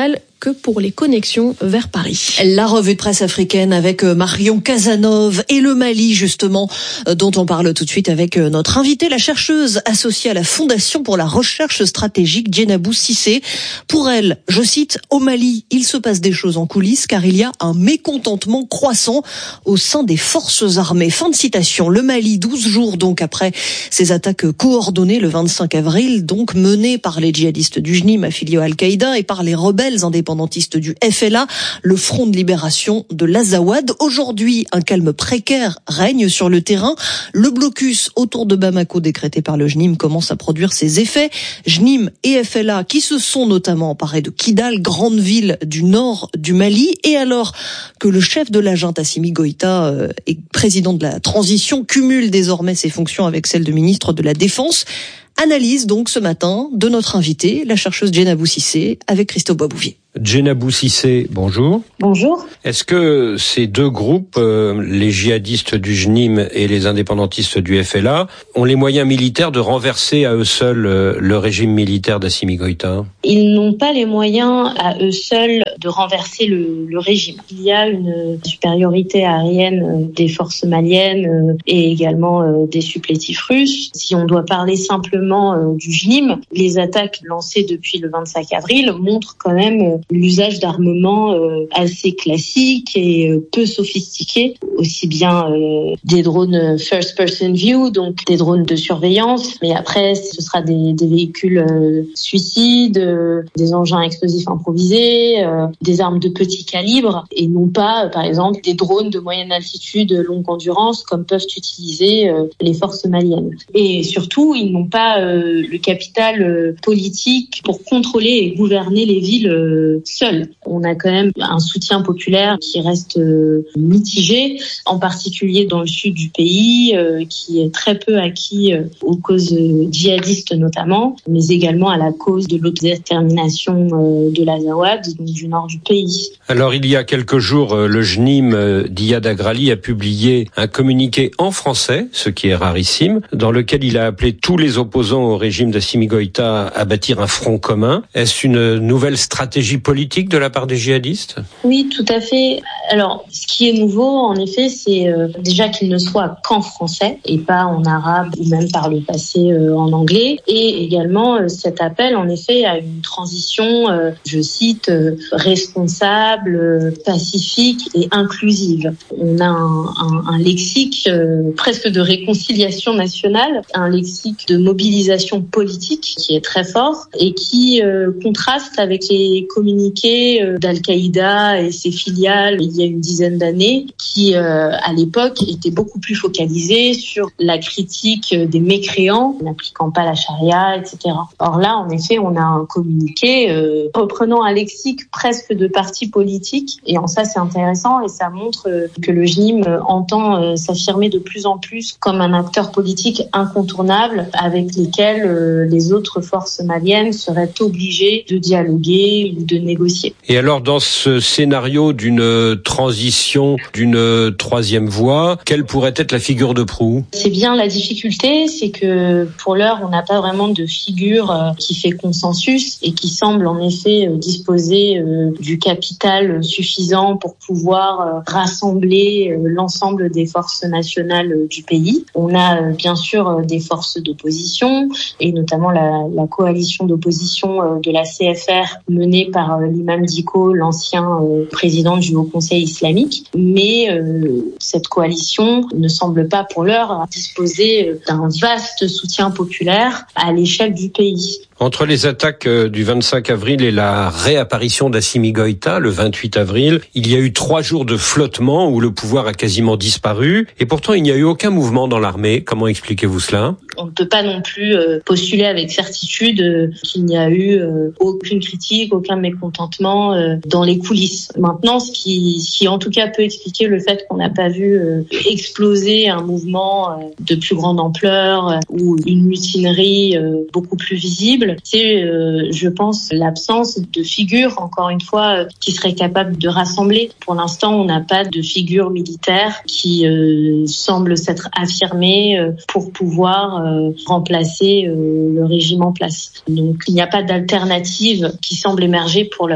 que pour les connexions vers Paris. La revue de presse africaine avec Marion Cazenove et le Mali, justement, dont on parle tout de suite avec notre invitée, la chercheuse associée à la Fondation pour la recherche stratégique, Djenabou Cissé. Pour elle, je cite, au Mali, il se passe des choses en coulisses car il y a un mécontentement croissant au sein des forces armées. Fin de citation. Le Mali, 12 jours donc après ces attaques coordonnées le 25 avril, donc menées par les djihadistes du JNIM affiliés à Al-Qaïda et par les rebelles indépendantistes du FLA, le Front de libération de l'Azawad. Aujourd'hui, un calme précaire règne sur le terrain. Le blocus autour de Bamako décrété par le JNIM commence à produire ses effets. JNIM et FLA qui se sont notamment emparés de Kidal, grande ville du nord du Mali. Et alors que le chef de la junte Assimi Goïta et président de la transition cumule désormais ses fonctions avec celles de ministre de la Défense, analyse donc ce matin de notre invitée, la chercheuse Djenabou Cissé, avec Christophe Boisbouvier. Djenabou Cissé, bonjour. Bonjour. Est-ce que ces deux groupes, les djihadistes du JNIM et les indépendantistes du FLA, ont les moyens militaires de renverser à eux seuls le régime militaire d'Assimi Goïta ? Ils n'ont pas les moyens à eux seuls de renverser le régime. Il y a une supériorité aérienne des forces maliennes et également des supplétifs russes. Si on doit parler simplement du JNIM, les attaques lancées depuis le 25 avril montrent quand même l'usage d'armements assez classiques et peu sophistiqués, aussi bien des drones first person view, donc des drones de surveillance, mais après ce sera des véhicules suicides, des engins explosifs improvisés, des armes de petit calibre, et non pas par exemple des drones de moyenne altitude, longue endurance, comme peuvent utiliser les forces maliennes. Et surtout, ils n'ont pas le capital politique pour contrôler et gouverner les villes seuls. On a quand même un soutien populaire qui reste mitigé, en particulier dans le sud du pays, qui est très peu acquis aux causes djihadistes notamment, mais également à la cause de l'autodétermination de l'Azawad, donc du nord du pays. Alors il y a quelques jours, le JNIM d'Iyad Agrali a publié un communiqué en français, ce qui est rarissime, dans lequel il a appelé tous les opposants au régime d'Assimi Goïta à bâtir un front commun. Est-ce une nouvelle stratégie politique de la part des djihadistes ? Oui, tout à fait. Alors, ce qui est nouveau, en effet, c'est déjà qu'il ne soit qu'en français et pas en arabe ou même par le passé en anglais. Et également cet appel, en effet, à une transition, je cite, responsable, pacifique et inclusive. On a un lexique presque de réconciliation nationale, un lexique de mobilisation politique qui est très fort et qui contraste avec les communiqués d'Al-Qaïda et ses filiales il y a une dizaine d'années qui, à l'époque, étaient beaucoup plus focalisés sur la critique des mécréants, n'appliquant pas la charia, etc. Or là, en effet, on a un communiqué reprenant un lexique presque de parti politique, et en ça, c'est intéressant et ça montre que le JNIM entend s'affirmer de plus en plus comme un acteur politique incontournable avec lesquels les autres forces maliennes seraient obligées de dialoguer ou de négocier. Et alors, dans ce scénario d'une transition, d'une troisième voie, quelle pourrait être la figure de proue ? C'est bien la difficulté, c'est que pour l'heure, on n'a pas vraiment de figure qui fait consensus et qui semble en effet disposer du capital suffisant pour pouvoir rassembler l'ensemble des forces nationales du pays. On a bien sûr des forces d'opposition et notamment la coalition d'opposition de la CFR menée par l'imam Dicko, l'ancien président du Haut Conseil islamique. Mais cette coalition ne semble pas pour l'heure disposer d'un vaste soutien populaire à l'échelle du pays. Entre les attaques du 25 avril et la réapparition d'Assimi Goïta, le 28 avril, il y a eu 3 jours de flottement où le pouvoir a quasiment disparu. Et pourtant, il n'y a eu aucun mouvement dans l'armée. Comment expliquez-vous cela ? On ne peut pas non plus postuler avec certitude qu'il n'y a eu aucune critique, aucun mécontentement dans les coulisses. Maintenant, ce qui en tout cas peut expliquer le fait qu'on n'a pas vu exploser un mouvement de plus grande ampleur ou une mutinerie beaucoup plus visible, c'est, je pense, l'absence de figures, encore une fois, qui seraient capables de rassembler. Pour l'instant, on n'a pas de figure militaire qui semble s'être affirmée pour pouvoir remplacer le régime en place. Donc, il n'y a pas d'alternative qui semble émerger pour l'heure.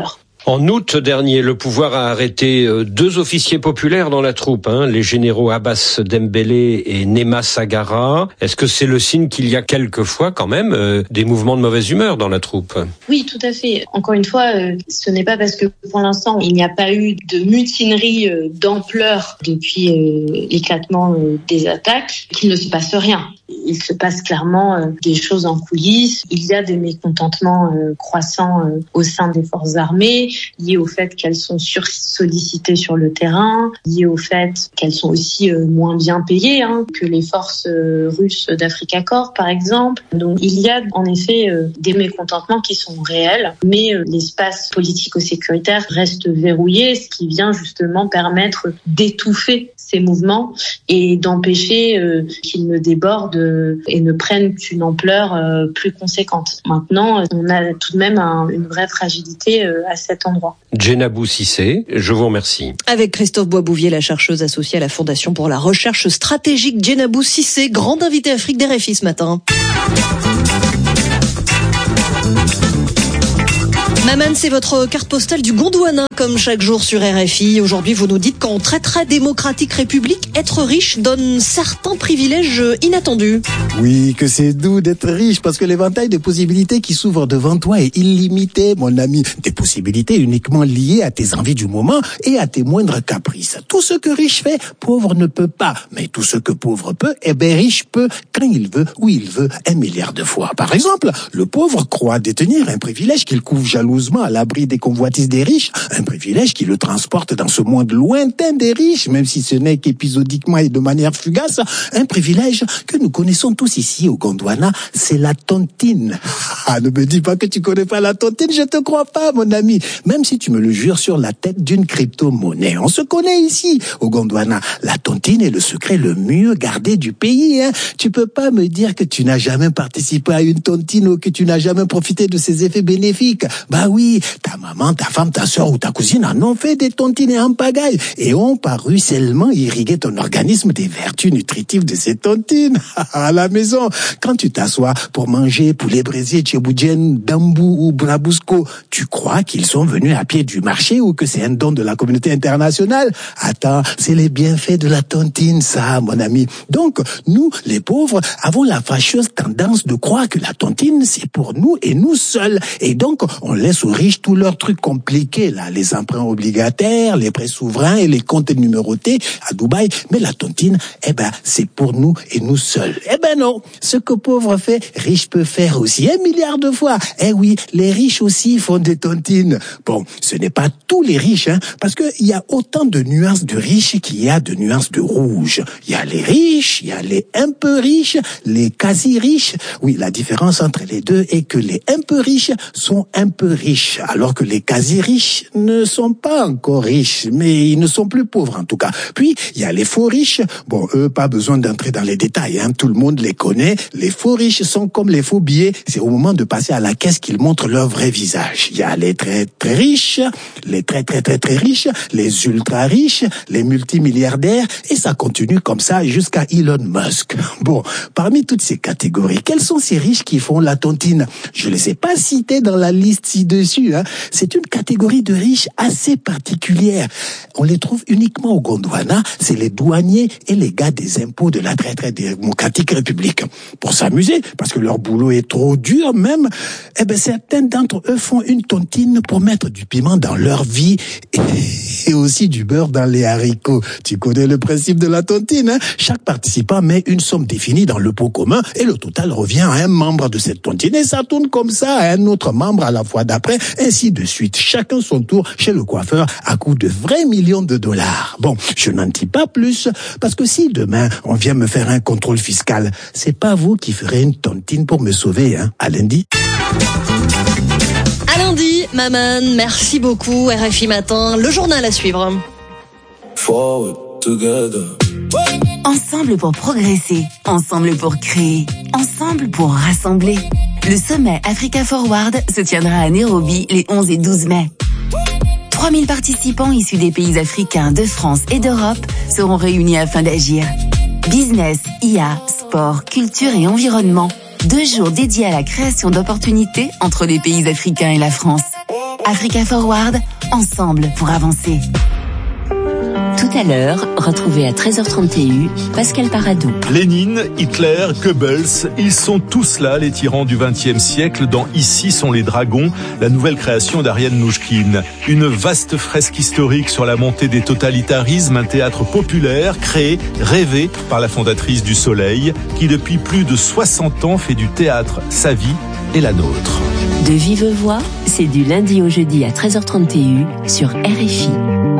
En août dernier, le pouvoir a arrêté 2 officiers populaires dans la troupe, les généraux Abbas Dembélé et Nema Sagara. Est-ce que c'est le signe qu'il y a quelquefois quand même des mouvements de mauvaise humeur dans la troupe? Oui, tout à fait. Encore une fois, ce n'est pas parce que pour l'instant il n'y a pas eu de mutinerie d'ampleur depuis l'éclatement des attaques qu'il ne se passe rien. Il se passe clairement des choses en coulisses. Il y a des mécontentements croissants au sein des forces armées, liés au fait qu'elles sont sursollicitées sur le terrain, liés au fait qu'elles sont aussi moins bien payées que les forces russes d'Africa Corps, par exemple. Donc il y a en effet des mécontentements qui sont réels, mais l'espace politico-sécuritaire reste verrouillé, ce qui vient justement permettre d'étouffer ces mouvements et d'empêcher qu'ils ne débordent et ne prennent une ampleur plus conséquente. Maintenant, on a tout de même une vraie fragilité à cet endroit. Djenabou Cissé, je vous remercie. Avec Christophe Boisbouvier, la chercheuse associée à la Fondation pour la recherche stratégique, Djenabou Cissé, grande invitée Afrique d'RFI ce matin. Maman, c'est votre carte postale du Gondwana, comme chaque jour sur RFI. Aujourd'hui, vous nous dites qu'en très démocratique république, être riche donne certains privilèges inattendus. Oui, que c'est doux d'être riche, parce que l'éventail de possibilités qui s'ouvre devant toi est illimité, mon ami. Des possibilités uniquement liées à tes envies du moment et à tes moindres caprices. Tout ce que riche fait, pauvre ne peut pas. Mais tout ce que pauvre peut, riche peut, quand il veut, où il veut, 1 milliard de fois. Par exemple, le pauvre croit détenir un privilège qu'il couvre jalousement à l'abri des convoitises des riches, un privilège qui le transporte dans ce monde lointain des riches, même si ce n'est qu'épisodiquement et de manière fugace, un privilège que nous connaissons tous ici au Gondwana, c'est la tontine. Ah, ne me dis pas que tu connais pas la tontine, je te crois pas, mon ami, même si tu me le jures sur la tête d'une crypto-monnaie. On se connaît ici au Gondwana. La tontine est le secret le mieux gardé du pays, Tu peux pas me dire que tu n'as jamais participé à une tontine ou que tu n'as jamais profité de ses effets bénéfiques. Bah oui, ta maman, ta femme, ta soeur ou ta cousine en ont fait des tontines en pagaille et ont par ruissellement irrigué ton organisme des vertus nutritives de ces tontines. À la maison, quand tu t'assois pour manger poulet braisé, tchéboudienne, dambou ou brabusco, tu crois qu'ils sont venus à pied du marché ou que c'est un don de la communauté internationale? Attends, c'est les bienfaits de la tontine, ça, mon ami. Donc, nous, les pauvres, avons la fâcheuse tendance de croire que la tontine, c'est pour nous et nous seuls. Et donc, on laisse aux riches tous leurs trucs compliqués, là, les emprunts obligataires, les prêts souverains et les comptes numérotés à Dubaï. Mais la tontine, c'est pour nous et nous seuls. Non, ce que pauvre fait, riche peut faire aussi 1 milliard de fois. Oui, les riches aussi font des tontines. Bon, ce n'est pas tous les riches, parce que il y a autant de nuances de riches qu'il y a de nuances de rouge. Il y a les riches, il y a les un peu riches, les quasi riches. Oui, la différence entre les deux est que les un peu riches sont un peu riches, alors que les quasi riches ne sont pas encore riches, mais ils ne sont plus pauvres en tout cas. Puis, il y a les faux riches. Bon, eux, pas besoin d'entrer dans les détails, tout le monde les connaît. Les faux riches sont comme les faux billets. C'est au moment de passer à la caisse qu'ils montrent leur vrai visage. Il y a les très riches, les très riches, les ultra riches, les multimilliardaires, et ça continue comme ça jusqu'à Elon Musk. Bon, parmi toutes ces catégories, quels sont ces riches qui font la tontine? Je les ai pas cités dans la liste ci-dessus. C'est une catégorie de riches assez particulière. On les trouve uniquement au Gondwana. C'est les douaniers et les gars des impôts de la très démocratique république. Pour s'amuser, parce que leur boulot est trop dur même, certains d'entre eux font une tontine pour mettre du piment dans leur vie et aussi du beurre dans les haricots. Tu connais le principe de la tontine, Chaque participant met une somme définie dans le pot commun et le total revient à un membre de cette tontine et ça tourne comme ça à un autre membre à la fois d'après, ainsi de suite. Chacun son tour chez le coiffeur à coût de vrais millions de dollars. Bon, je n'en dis pas plus parce que si demain on vient me faire un contrôle fiscal, c'est pas vous qui ferez une tontine pour me sauver, À lundi. À lundi, Maman, merci beaucoup. RFI Matin, le journal à suivre. Forward together. Ensemble pour progresser, ensemble pour créer, ensemble pour rassembler. Le sommet Africa Forward se tiendra à Nairobi les 11 et 12 mai. 3000 participants issus des pays africains, de France et d'Europe seront réunis afin d'agir. Business, IA, sport, culture et environnement. 2 jours dédiés à la création d'opportunités entre les pays africains et la France. Africa Forward, ensemble pour avancer. Tout à l'heure, retrouvez à 13h30 TU, Pascal Paradou. Lénine, Hitler, Goebbels, ils sont tous là, les tyrans du XXe siècle, dans Ici sont les dragons, la nouvelle création d'Ariane Nouchkine. Une vaste fresque historique sur la montée des totalitarismes, un théâtre populaire, créé, rêvé par la fondatrice du Soleil, qui depuis plus de 60 ans fait du théâtre sa vie et la nôtre. De vive voix, c'est du lundi au jeudi à 13h30 TU sur RFI.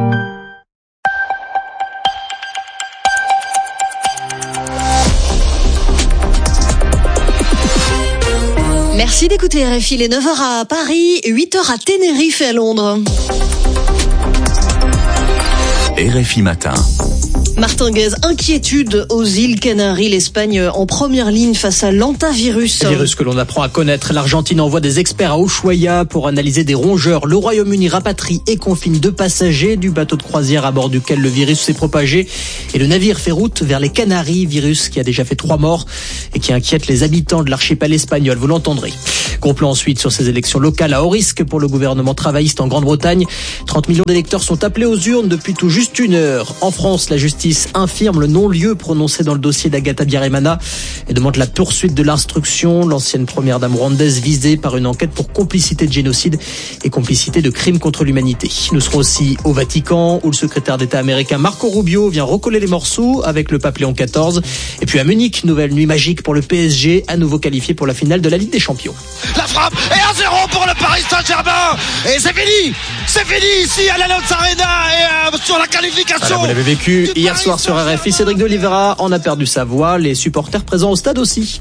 Merci d'écouter RFI, les 9h à Paris, 8h à Tenerife et à Londres. RFI Matin. Martin Guez, inquiétude aux îles Canaries, l'Espagne en première ligne face à l'hantavirus. Un virus que l'on apprend à connaître. L'Argentine envoie des experts à Ushuaia pour analyser des rongeurs. Le Royaume-Uni rapatrie et confine 2 passagers du bateau de croisière à bord duquel le virus s'est propagé. Et le navire fait route vers les Canaries, virus qui a déjà fait 3 morts et qui inquiète les habitants de l'archipel espagnol. Vous l'entendrez. Gros plan ensuite sur ces élections locales à haut risque pour le gouvernement travailliste en Grande-Bretagne. 30 millions d'électeurs sont appelés aux urnes depuis tout juste 1 heure. En France, la justice infirme le non-lieu prononcé dans le dossier d'Agatha Biaremana et demande la poursuite de l'instruction. L'ancienne première dame rwandaise visée par une enquête pour complicité de génocide et complicité de crimes contre l'humanité. Nous serons aussi au Vatican où le secrétaire d'État américain Marco Rubio vient recoller les morceaux avec le pape Léon XIV. Et puis à Munich, nouvelle nuit magique pour le PSG, à nouveau qualifié pour la finale de la Ligue des Champions. La frappe est 1-0 pour le Paris Saint-Germain et c'est fini ici à l'Allianz Arena et sur la qualification. Voilà, vous l'avez vécu hier soir sur RFI. Cédric de Oliveira en a perdu sa voix. Les supporters présents au stade aussi.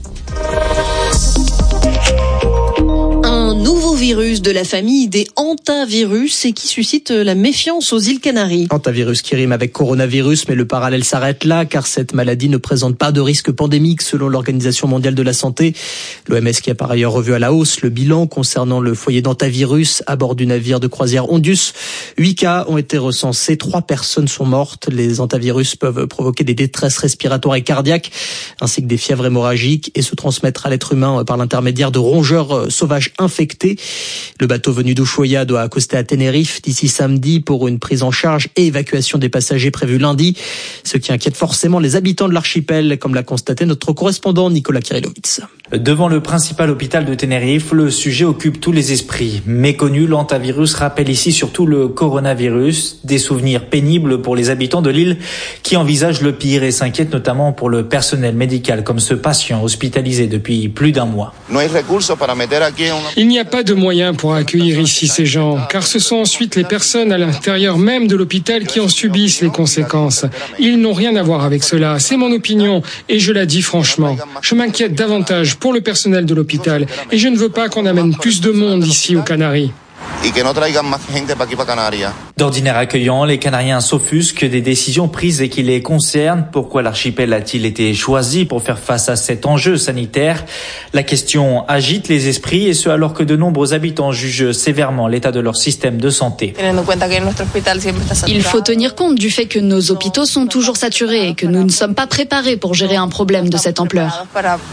Un nouveau virus de la famille des hantavirus et qui suscite la méfiance aux îles Canaries. Hantavirus qui rime avec coronavirus, mais le parallèle s'arrête là car cette maladie ne présente pas de risque pandémique selon l'Organisation mondiale de la santé. L'OMS qui a par ailleurs revu à la hausse le bilan concernant le foyer d'hantavirus à bord du navire de croisière Ondus. 8 cas ont été recensés, 3 personnes sont mortes. Les hantavirus peuvent provoquer des détresses respiratoires et cardiaques ainsi que des fièvres hémorragiques et se transmettre à l'être humain par l'intermédiaire de rongeurs sauvages infectés. Le bateau venu d'Ushuaia doit accoster à Tenerife d'ici samedi pour une prise en charge et évacuation des passagers prévue lundi, ce qui inquiète forcément les habitants de l'archipel, comme l'a constaté notre correspondant Nicolas Kirillovitz. Devant le principal hôpital de Tenerife, le sujet occupe tous les esprits. Méconnu, l'hantavirus rappelle ici surtout le coronavirus, des souvenirs pénibles pour les habitants de l'île qui envisagent le pire et s'inquiètent notamment pour le personnel médical comme ce patient hospitalisé depuis plus d'1 mois. Il n'y a pas de moyens pour accueillir ici ces gens, car ce sont ensuite les personnes à l'intérieur même de l'hôpital qui en subissent les conséquences. Ils n'ont rien à voir avec cela, c'est mon opinion, et je la dis franchement. Je m'inquiète davantage pour le personnel de l'hôpital, et je ne veux pas qu'on amène plus de monde ici aux Canaries. D'ordinaire accueillant, les Canariens s'offusquent des décisions prises et qui les concernent. Pourquoi l'archipel a-t-il été choisi pour faire face à cet enjeu sanitaire? La question agite les esprits et ce alors que de nombreux habitants jugent sévèrement l'état de leur système de santé. Il faut tenir compte du fait que nos hôpitaux sont toujours saturés et que nous ne sommes pas préparés pour gérer un problème de cette ampleur.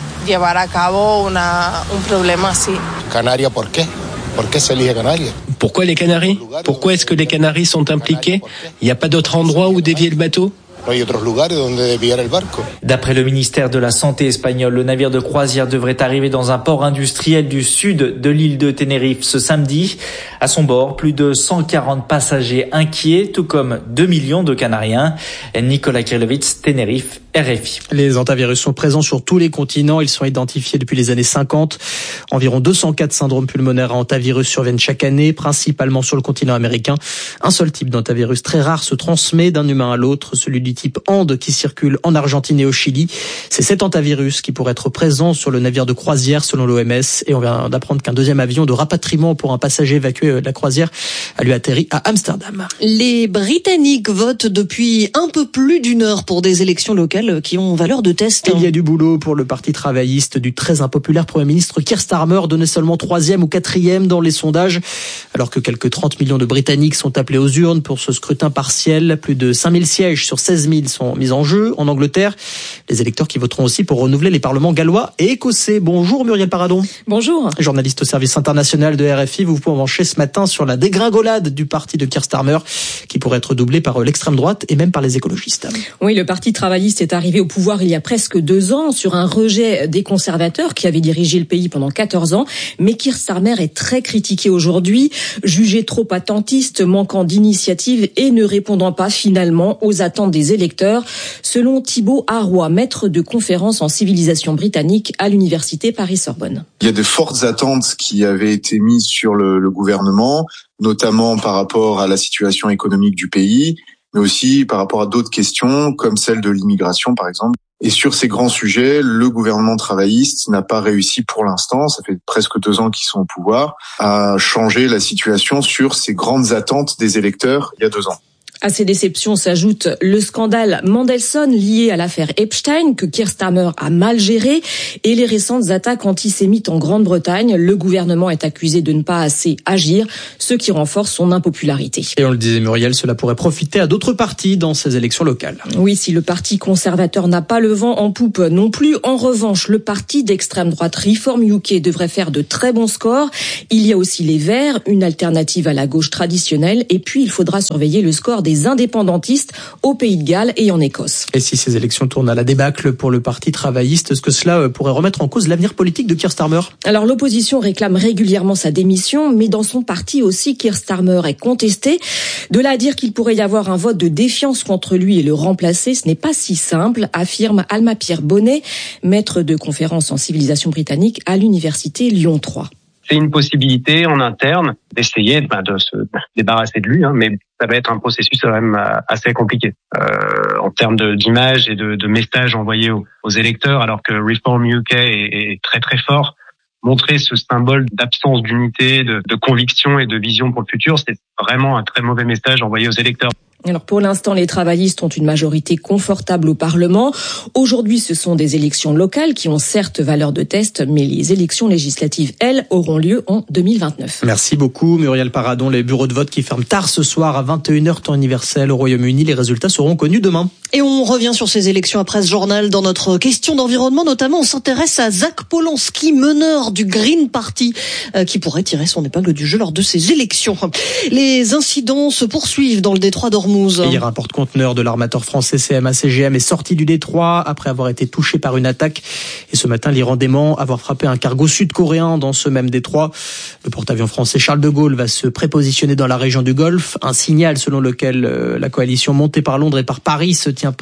Pourquoi les Canaries? Pourquoi est-ce que les Canaries sont impliqués? Il n'y a pas d'autre endroit où dévier le bateau? D'après le ministère de la Santé espagnol, le navire de croisière devrait arriver dans un port industriel du sud de l'île de Tenerife ce samedi. À son bord, plus de 140 passagers inquiets, tout comme 2 millions de Canariens. Nicolas Kirillovitz, Tenerife, RFI. Les hantavirus sont présents sur tous les continents. Ils sont identifiés depuis les années 50. Environ 200 syndromes pulmonaires à hantavirus surviennent chaque année, principalement sur le continent américain. Un seul type d'hantavirus très rare se transmet d'un humain à l'autre, celui du type Ande qui circule en Argentine et au Chili. C'est cet hantavirus qui pourrait être présent sur le navire de croisière selon l'OMS. Et on vient d'apprendre qu'un deuxième avion de rapatriement pour un passager évacué de la croisière a lui atterri à Amsterdam. Les Britanniques votent depuis un peu plus d'1 heure pour des élections locales locales qui ont valeur de test. Il y a du boulot pour le parti travailliste du très impopulaire Premier ministre Keir Starmer, donné seulement 3e ou 4e dans les sondages, alors que quelques 30 millions de Britanniques sont appelés aux urnes pour ce scrutin partiel. Plus de 5000 sièges sur 16 000 sont mis en jeu en Angleterre. Les électeurs qui voteront aussi pour renouveler les parlements gallois et écossais. Bonjour Muriel Paradon. Bonjour. Journaliste au service international de RFI, vous vous penchez ce matin sur la dégringolade du parti de Keir Starmer qui pourrait être doublé par l'extrême droite et même par les écologistes. Oui, le parti travailliste est arrivé au pouvoir il y a presque 2 ans sur un rejet des conservateurs qui avaient dirigé le pays pendant 14 ans. Mais Keir Starmer est très critiqué aujourd'hui, jugé trop attentiste, manquant d'initiative et ne répondant pas finalement aux attentes des électeurs, selon Thibaut Arroy, maître de conférences en civilisation britannique à l'université Paris-Sorbonne. Il y a de fortes attentes qui avaient été mises sur le gouvernement, notamment par rapport à la situation économique du pays, mais aussi par rapport à d'autres questions comme celle de l'immigration par exemple. Et sur ces grands sujets, le gouvernement travailliste n'a pas réussi pour l'instant, ça fait presque 2 ans qu'ils sont au pouvoir, à changer la situation sur ces grandes attentes des électeurs il y a 2 ans. À ces déceptions s'ajoute le scandale Mandelson lié à l'affaire Epstein que Keir Starmer a mal géré et les récentes attaques antisémites en Grande-Bretagne. Le gouvernement est accusé de ne pas assez agir, ce qui renforce son impopularité. Et on le disait Muriel, cela pourrait profiter à d'autres partis dans ces élections locales. Oui, si le parti conservateur n'a pas le vent en poupe non plus. En revanche, le parti d'extrême droite Reform UK devrait faire de très bons scores. Il y a aussi les Verts, une alternative à la gauche traditionnelle. Et puis, il faudra surveiller le score des indépendantistes au Pays de Galles et en Écosse. Et si ces élections tournent à la débâcle pour le parti travailliste, est-ce que cela pourrait remettre en cause l'avenir politique de Keir Starmer ? Alors l'opposition réclame régulièrement sa démission, mais dans son parti aussi, Keir Starmer est contesté. De là à dire qu'il pourrait y avoir un vote de défiance contre lui et le remplacer, ce n'est pas si simple, affirme Alma-Pierre Bonnet, maître de conférences en civilisation britannique à l'université Lyon 3. C'est une possibilité en interne d'essayer de se débarrasser de lui, mais ça va être un processus quand même assez compliqué en termes d'image et de messages envoyés aux électeurs, alors que Reform UK est très très fort. Montrer ce symbole d'absence d'unité, de conviction et de vision pour le futur, c'est vraiment un très mauvais message envoyé aux électeurs. Alors pour l'instant, les travaillistes ont une majorité confortable au Parlement. Aujourd'hui, ce sont des élections locales qui ont certes valeur de test, mais les élections législatives, elles, auront lieu en 2029. Merci beaucoup Muriel Paradon. Les bureaux de vote qui ferment tard ce soir à 21h temps universel au Royaume-Uni. Les résultats seront connus demain. Et on revient sur ces élections après ce journal. Dans notre question d'environnement, notamment, on s'intéresse à Zach Polanski, meneur du Green Party, qui pourrait tirer son épingle du jeu lors de ces élections. Les incidents se poursuivent dans le détroit d'Ormuz. Hier, un porte-conteneur de l'armateur français CMA-CGM est sorti du détroit après avoir été touché par une attaque. Et ce matin, l'Iran dément avoir frappé un cargo sud-coréen dans ce même détroit. Le porte-avions français Charles de Gaulle va se prépositionner dans la région du Golfe. Un signal selon lequel la coalition montée par Londres et par Paris se tient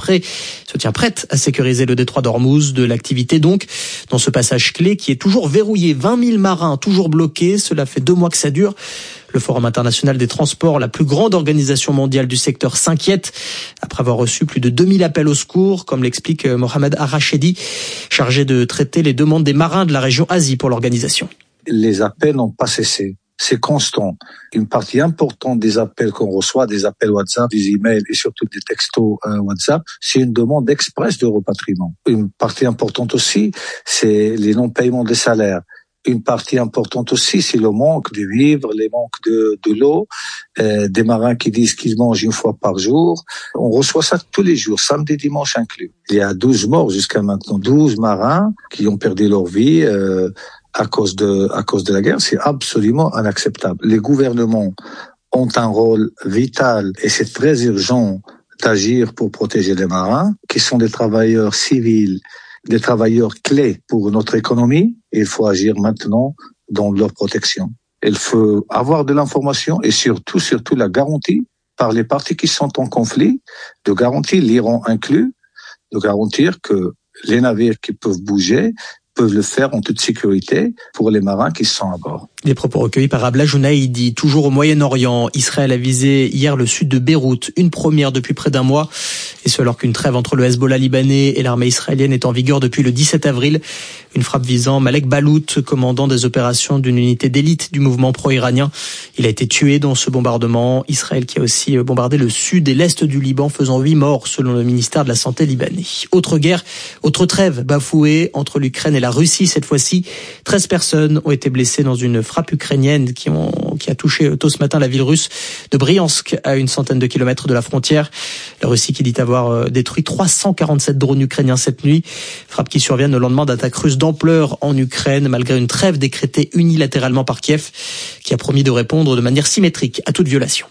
prête à sécuriser le détroit d'Ormuz. De l'activité donc dans ce passage clé qui est toujours verrouillé. 20 000 marins toujours bloqués. Cela fait 2 mois que ça dure. Le Forum international des transports, la plus grande organisation mondiale du secteur, s'inquiète après avoir reçu plus de 2000 appels au secours, comme l'explique Mohamed Arrachedi, chargé de traiter les demandes des marins de la région Asie pour l'organisation. Les appels n'ont pas cessé. C'est constant. Une partie importante des appels qu'on reçoit, des appels WhatsApp, des emails et surtout des textos WhatsApp, c'est une demande express de repatriement. Une partie importante aussi, c'est les non-paiements des salaires. Une partie importante aussi, c'est le manque de vivres, le manque de l'eau, des marins qui disent qu'ils mangent 1 fois par jour. On reçoit ça tous les jours, samedi, dimanche inclus. Il y a 12 morts jusqu'à maintenant, 12 marins qui ont perdu leur vie à cause de la guerre. C'est absolument inacceptable. Les gouvernements ont un rôle vital et c'est très urgent d'agir pour protéger les marins, qui sont des travailleurs civils, des travailleurs clés pour notre économie. Il faut agir maintenant dans leur protection. Il faut avoir de l'information et surtout la garantie par les parties qui sont en conflit, de garantir, l'Iran inclus, de garantir que les navires qui peuvent bouger peuvent le faire en toute sécurité pour les marins qui sont à bord. Des propos recueillis par Abla Jounaïdi. Toujours au Moyen-Orient, Israël a visé hier le sud de Beyrouth, une première depuis près d'un mois. Et ce alors qu'une trêve entre le Hezbollah libanais et l'armée israélienne est en vigueur depuis le 17 avril. Une frappe visant Malek Balout, commandant des opérations d'une unité d'élite du mouvement pro-iranien. Il a été tué dans ce bombardement. Israël qui a aussi bombardé le sud et l'est du Liban, faisant 8 morts selon le ministère de la Santé libanais. Autre guerre, autre trêve bafouée entre l'Ukraine et la Russie. Cette fois-ci, 13 personnes ont été blessées dans une frappe ukrainienne qui a touché tôt ce matin la ville russe de Bryansk, à une centaine de kilomètres de la frontière. La Russie qui dit avoir détruit 347 drones ukrainiens cette nuit. Frappe qui survient au lendemain d'attaques russes d'ampleur en Ukraine, malgré une trêve décrétée unilatéralement par Kiev, qui a promis de répondre de manière symétrique à toute violation.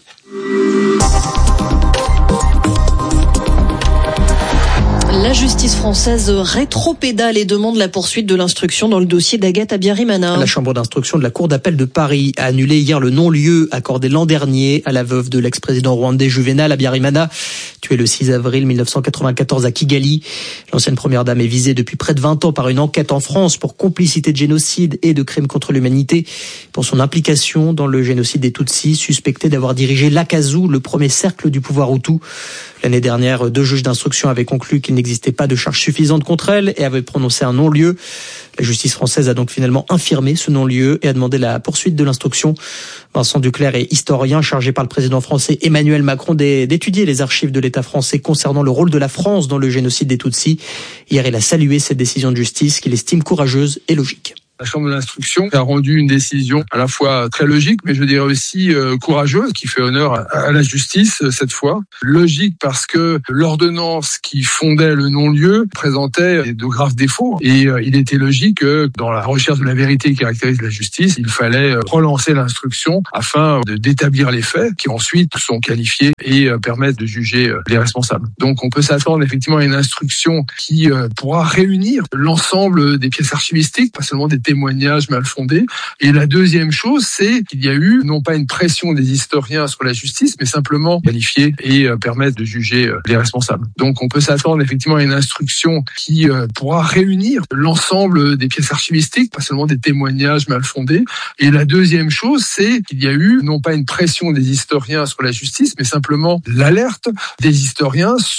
La justice française rétropédale et demande la poursuite de l'instruction dans le dossier d'Agathe Abiyarimana. La chambre d'instruction de la Cour d'appel de Paris a annulé hier le non-lieu accordé l'an dernier à la veuve de l'ex-président rwandais Juvenal Abiyarimana, tué le 6 avril 1994 à Kigali. L'ancienne première dame est visée depuis près de 20 ans par une enquête en France pour complicité de génocide et de crimes contre l'humanité, pour son implication dans le génocide des Tutsis, suspectée d'avoir dirigé l'Akazu, le premier cercle du pouvoir Hutu. L'année dernière, 2 juges d'instruction avaient conclu qu'il n'existait pas de charge suffisante contre elle et avaient prononcé un non-lieu. La justice française a donc finalement infirmé ce non-lieu et a demandé la poursuite de l'instruction. Vincent Duclerc est historien chargé par le président français Emmanuel Macron d'étudier les archives de l'État français concernant le rôle de la France dans le génocide des Tutsis. Hier, il a salué cette décision de justice qu'il estime courageuse et logique. La chambre d'instruction a rendu une décision à la fois très logique, mais je dirais aussi courageuse, qui fait honneur à la justice cette fois. Logique parce que l'ordonnance qui fondait le non-lieu présentait de graves défauts. Et il était logique que dans la recherche de la vérité qui caractérise la justice, il fallait relancer l'instruction afin d'établir les faits qui ensuite sont qualifiés et permettent de juger les responsables. Donc on peut s'attendre effectivement à une instruction qui pourra réunir l'ensemble des pièces archivistiques, pas seulement des témoignages mal fondés. Et la deuxième chose, c'est qu'il y a eu non pas une pression des historiens sur la justice, mais simplement qualifier et permettre de juger les responsables. Donc on peut s'attendre effectivement à une instruction qui pourra réunir l'ensemble des pièces archivistiques, pas seulement des témoignages mal fondés. Et la deuxième chose, c'est qu'il y a eu non pas une pression des historiens sur la justice, mais simplement l'alerte des historiens